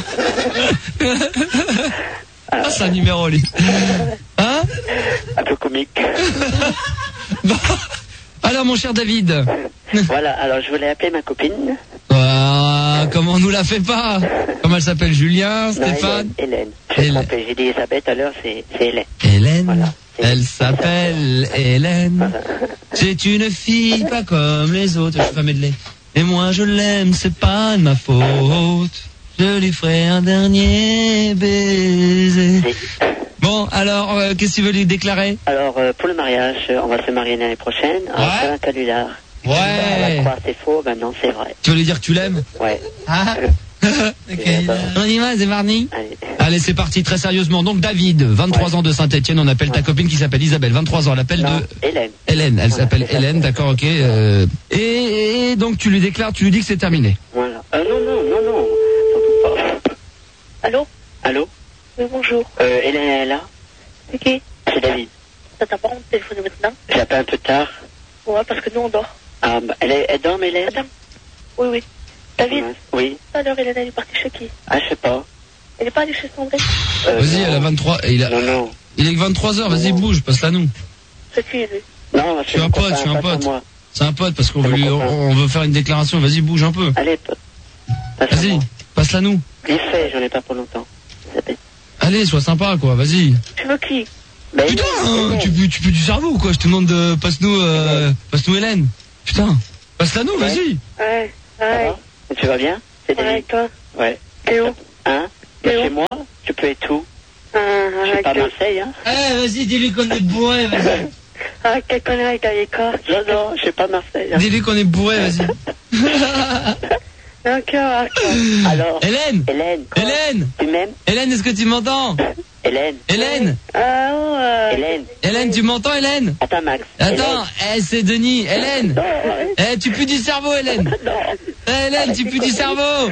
Ah, c'est un numéro, lui. Hein? Un peu comique. Bon. Alors, mon cher David. Voilà, alors je voulais appeler ma copine. Ah, comment on nous la fait pas? Comment elle s'appelle? Julien? Non, Stéphane? Hélène. Hélène. Je suis Hélène. trompé, j'ai dit Elisabeth tout à l'heure, c'est c'est Hélène. Hélène? Voilà. Elle s'appelle Hélène. C'est une fille pas comme les autres. Je suis pas medley. Et moi je l'aime, c'est pas de ma faute. Je lui ferai un dernier baiser. Bon, alors, euh, qu'est-ce que tu veux lui déclarer? Alors, euh, pour le mariage, euh, on va se marier l'année prochaine. Ouais. Alors, c'est un canular. On va Ouais. croire c'est faux, maintenant c'est vrai. Tu veux lui dire que tu l'aimes? Ouais. Ah. Ok. On y va, c'est mardi. Allez. Allez, c'est parti, très sérieusement. Donc, David, vingt-trois Ouais. ans de Saint-Etienne, on appelle ta copine qui s'appelle Isabelle, vingt-trois ans, elle appelle Non, de... Hélène. Hélène, elle Voilà, s'appelle c'est ça. Hélène, d'accord, ok. euh, Et, et donc, tu lui déclares, tu lui dis que c'est terminé. Voilà. Euh, non, non, non, non. Surtout pas. Allô? Allô? Oui, bonjour. Euh, Hélène elle est là? C'est qui? C'est David. Ça t'a pas honte de téléphoner maintenant? J'ai appelé un peu tard. Ouais, parce que nous on dort. Ah, bah, elle, est, elle dort, Hélène? Attends. Oui, oui. David? Oui. Alors, Hélène, elle est partie chez qui? Ah, je sais pas. Elle est pas allée chez Sandrine? Euh, Vas-y, non. elle a vingt-trois. Et il a... Non, non. Il est que vingt-trois heures, vas-y, Non. bouge, passe-la nous. C'est qui, lui? Non, Je suis un pote, je suis un pote. C'est un pote parce qu'on veut, lui- on veut faire une déclaration. Vas-y, bouge un peu. Allez, p- Vas-y, passe-la nous. vite fait, j'en ai pas pour longtemps. Allez, sois sympa, quoi, vas-y. Tu veux qui? Ben, Putain, hein, tu peux, tu peux du cerveau ou quoi? Je te demande de passe-nous, euh, passe-nous Hélène. Putain, passe-la nous, vas-y. Ouais, ouais. Tu vas bien? C'est Ouais, David? toi? Ouais. T'es où? Hein? T'es Ben, où? chez moi? Tu peux être où? Ah, Je suis pas à Marseille, hein? Eh, vas-y, dis-lui qu'on est bourré, vas-y. Ah, quelle connerie, t'as les corps. Non, non, je suis pas à Marseille. Hein. Dis-lui qu'on est bourré, vas-y. D'accord, Alors? Hélène! Hélène? Hélène! Tu m'aimes? Hélène, est-ce que tu m'entends? Hélène? Hélène! Ah, ouais. Hélène? Hélène, tu m'entends, Hélène? Attends, Max. Attends, eh, c'est Denis. Hélène! Eh, tu pues du cerveau, Hélène! Eh, Hélène, tu pues du cerveau!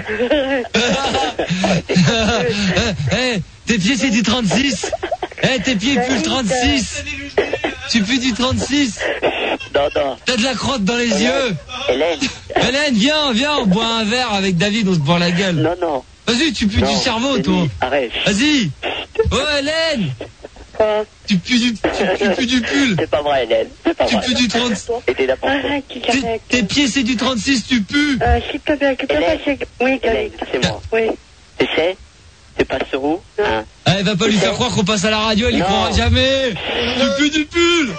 Eh, tes pieds, c'est du trente-six! Eh, tes pieds puent le trente-six! Tu pues du trente-six! Non, non. T'as de la crotte dans les yeux! Hélène? Hélène, viens, viens, on boit un verre avec David, on se boit la gueule. Non, non. Vas-y, tu pues Non, du cerveau, Denis, toi. Arrête. Vas-y. Oh, Hélène. Quoi? Tu pues du, tu, tu pues du pull. C'est pas vrai, Hélène. C'est pas Tu vrai. pues du trente-six. Et t'es là pour Arrête, qui Tes, Garec. tes pieds, c'est du trente-six, tu pues. Euh, s'il te plaît, s'il te plaît, Hélène. c'est... Oui, Hélène, Garec. c'est moi. Oui. Tu sais? Tu passes sur où? Hein? Eh, va pas lui faire croire qu'on passe à la radio, elle y Non. croira jamais. Tu pues du pull.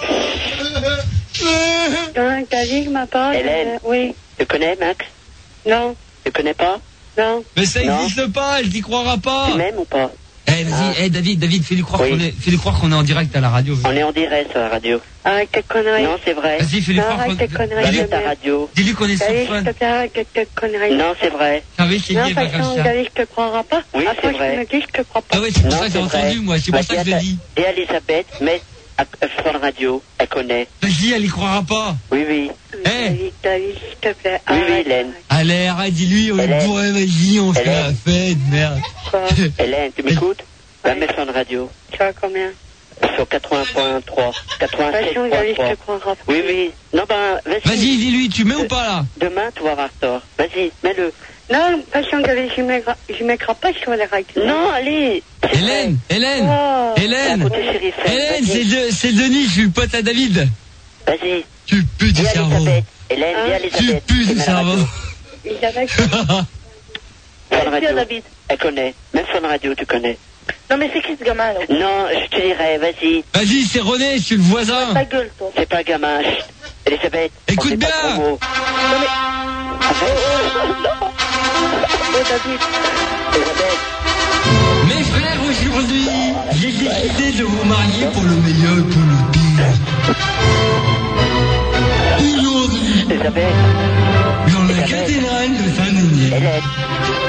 Non, David m'a parlé. Hélène. Euh, oui. Tu connais, Max? Non. Tu connais pas? Non. Mais ça Non. existe pas, elle t'y croira pas. Tu m'aimes ou pas? Eh, vas-y, eh, David, David, fais-lui croire Oui. qu'on est, fais-lui croire qu'on est en direct à la radio. On est en direct sur la radio. Arrête tes conneries. Non, c'est vrai. Vas-y, fais-lui Non, croire arrête qu'on tes conneries. Dis-lui de ta merde. radio. Dis-lui qu'on est sur David, fun. s'il te plaît, arrête tes conneries. Non, c'est vrai. Ah oui, c'est Non, lié, pas parce comme que ça. David, je te croiras pas. Oui, Après, c'est vrai. je me dis, je te crois pas. Ah ouais, c'est pour Non, ça que j'ai c'est vrai. entendu, moi, c'est pour Bah, ça que je dis l'ai à ta- dit. dis à Elisabeth, mais à à Fun Radio, elle connaît. Vas-y, elle y croira pas. Oui, oui. Eh. David, David, s'il te plaît, Oui, oui, arrête. Hélène. Allez, arrête, dis-lui, on est Hélène. bourré, vas-y, on fait Hélène. la fête, merde. Quoi? Hélène, tu m'écoutes? Va Oui. mettre Fun Radio. Tu as combien? Sur quatre-vingts point trois. quatre-vingt-seize Façon, point David, je trois. te croiras pas. Oui, oui. Non, ben, vas-y. Vas-y, dis-lui, tu mets ou pas là? Demain, tu vas avoir tort. Vas-y, mets-le. Non, façon, David, je m'agra- je m'écrase pas sur les règles. Non, allez. C'est Hélène, Hélène, Oh. vrai. Hélène, C'est à côté de Chéri Fun. Hélène, Vas-y. c'est de- c'est Denis, je suis le pote à David. Vas-y. Tu pues du Dis à cerveau. Elisabeth. Hélène, dis à Hein? Tu Elisabeth. pues qui du met la cerveau. radio. Elisabeth. Fun Radio. David. Elle connaît. Même Fun Radio, tu connais. Non, mais c'est qui ce gamin, là? Non, je te dirai, vas-y. Vas-y, c'est René, je suis le voisin. Ta gueule, toi. C'est pas gamin. Chut. Elisabeth. Écoute on dit pas bien. de gros mots. Non, mais... Oh, David. Elisabeth. Mes frères, aujourd'hui, j'ai décidé de vous marier pour le meilleur et pour le pire. Aujourd'hui, Elisabeth. dans la cathédrale de Saint-Denis, Hélène.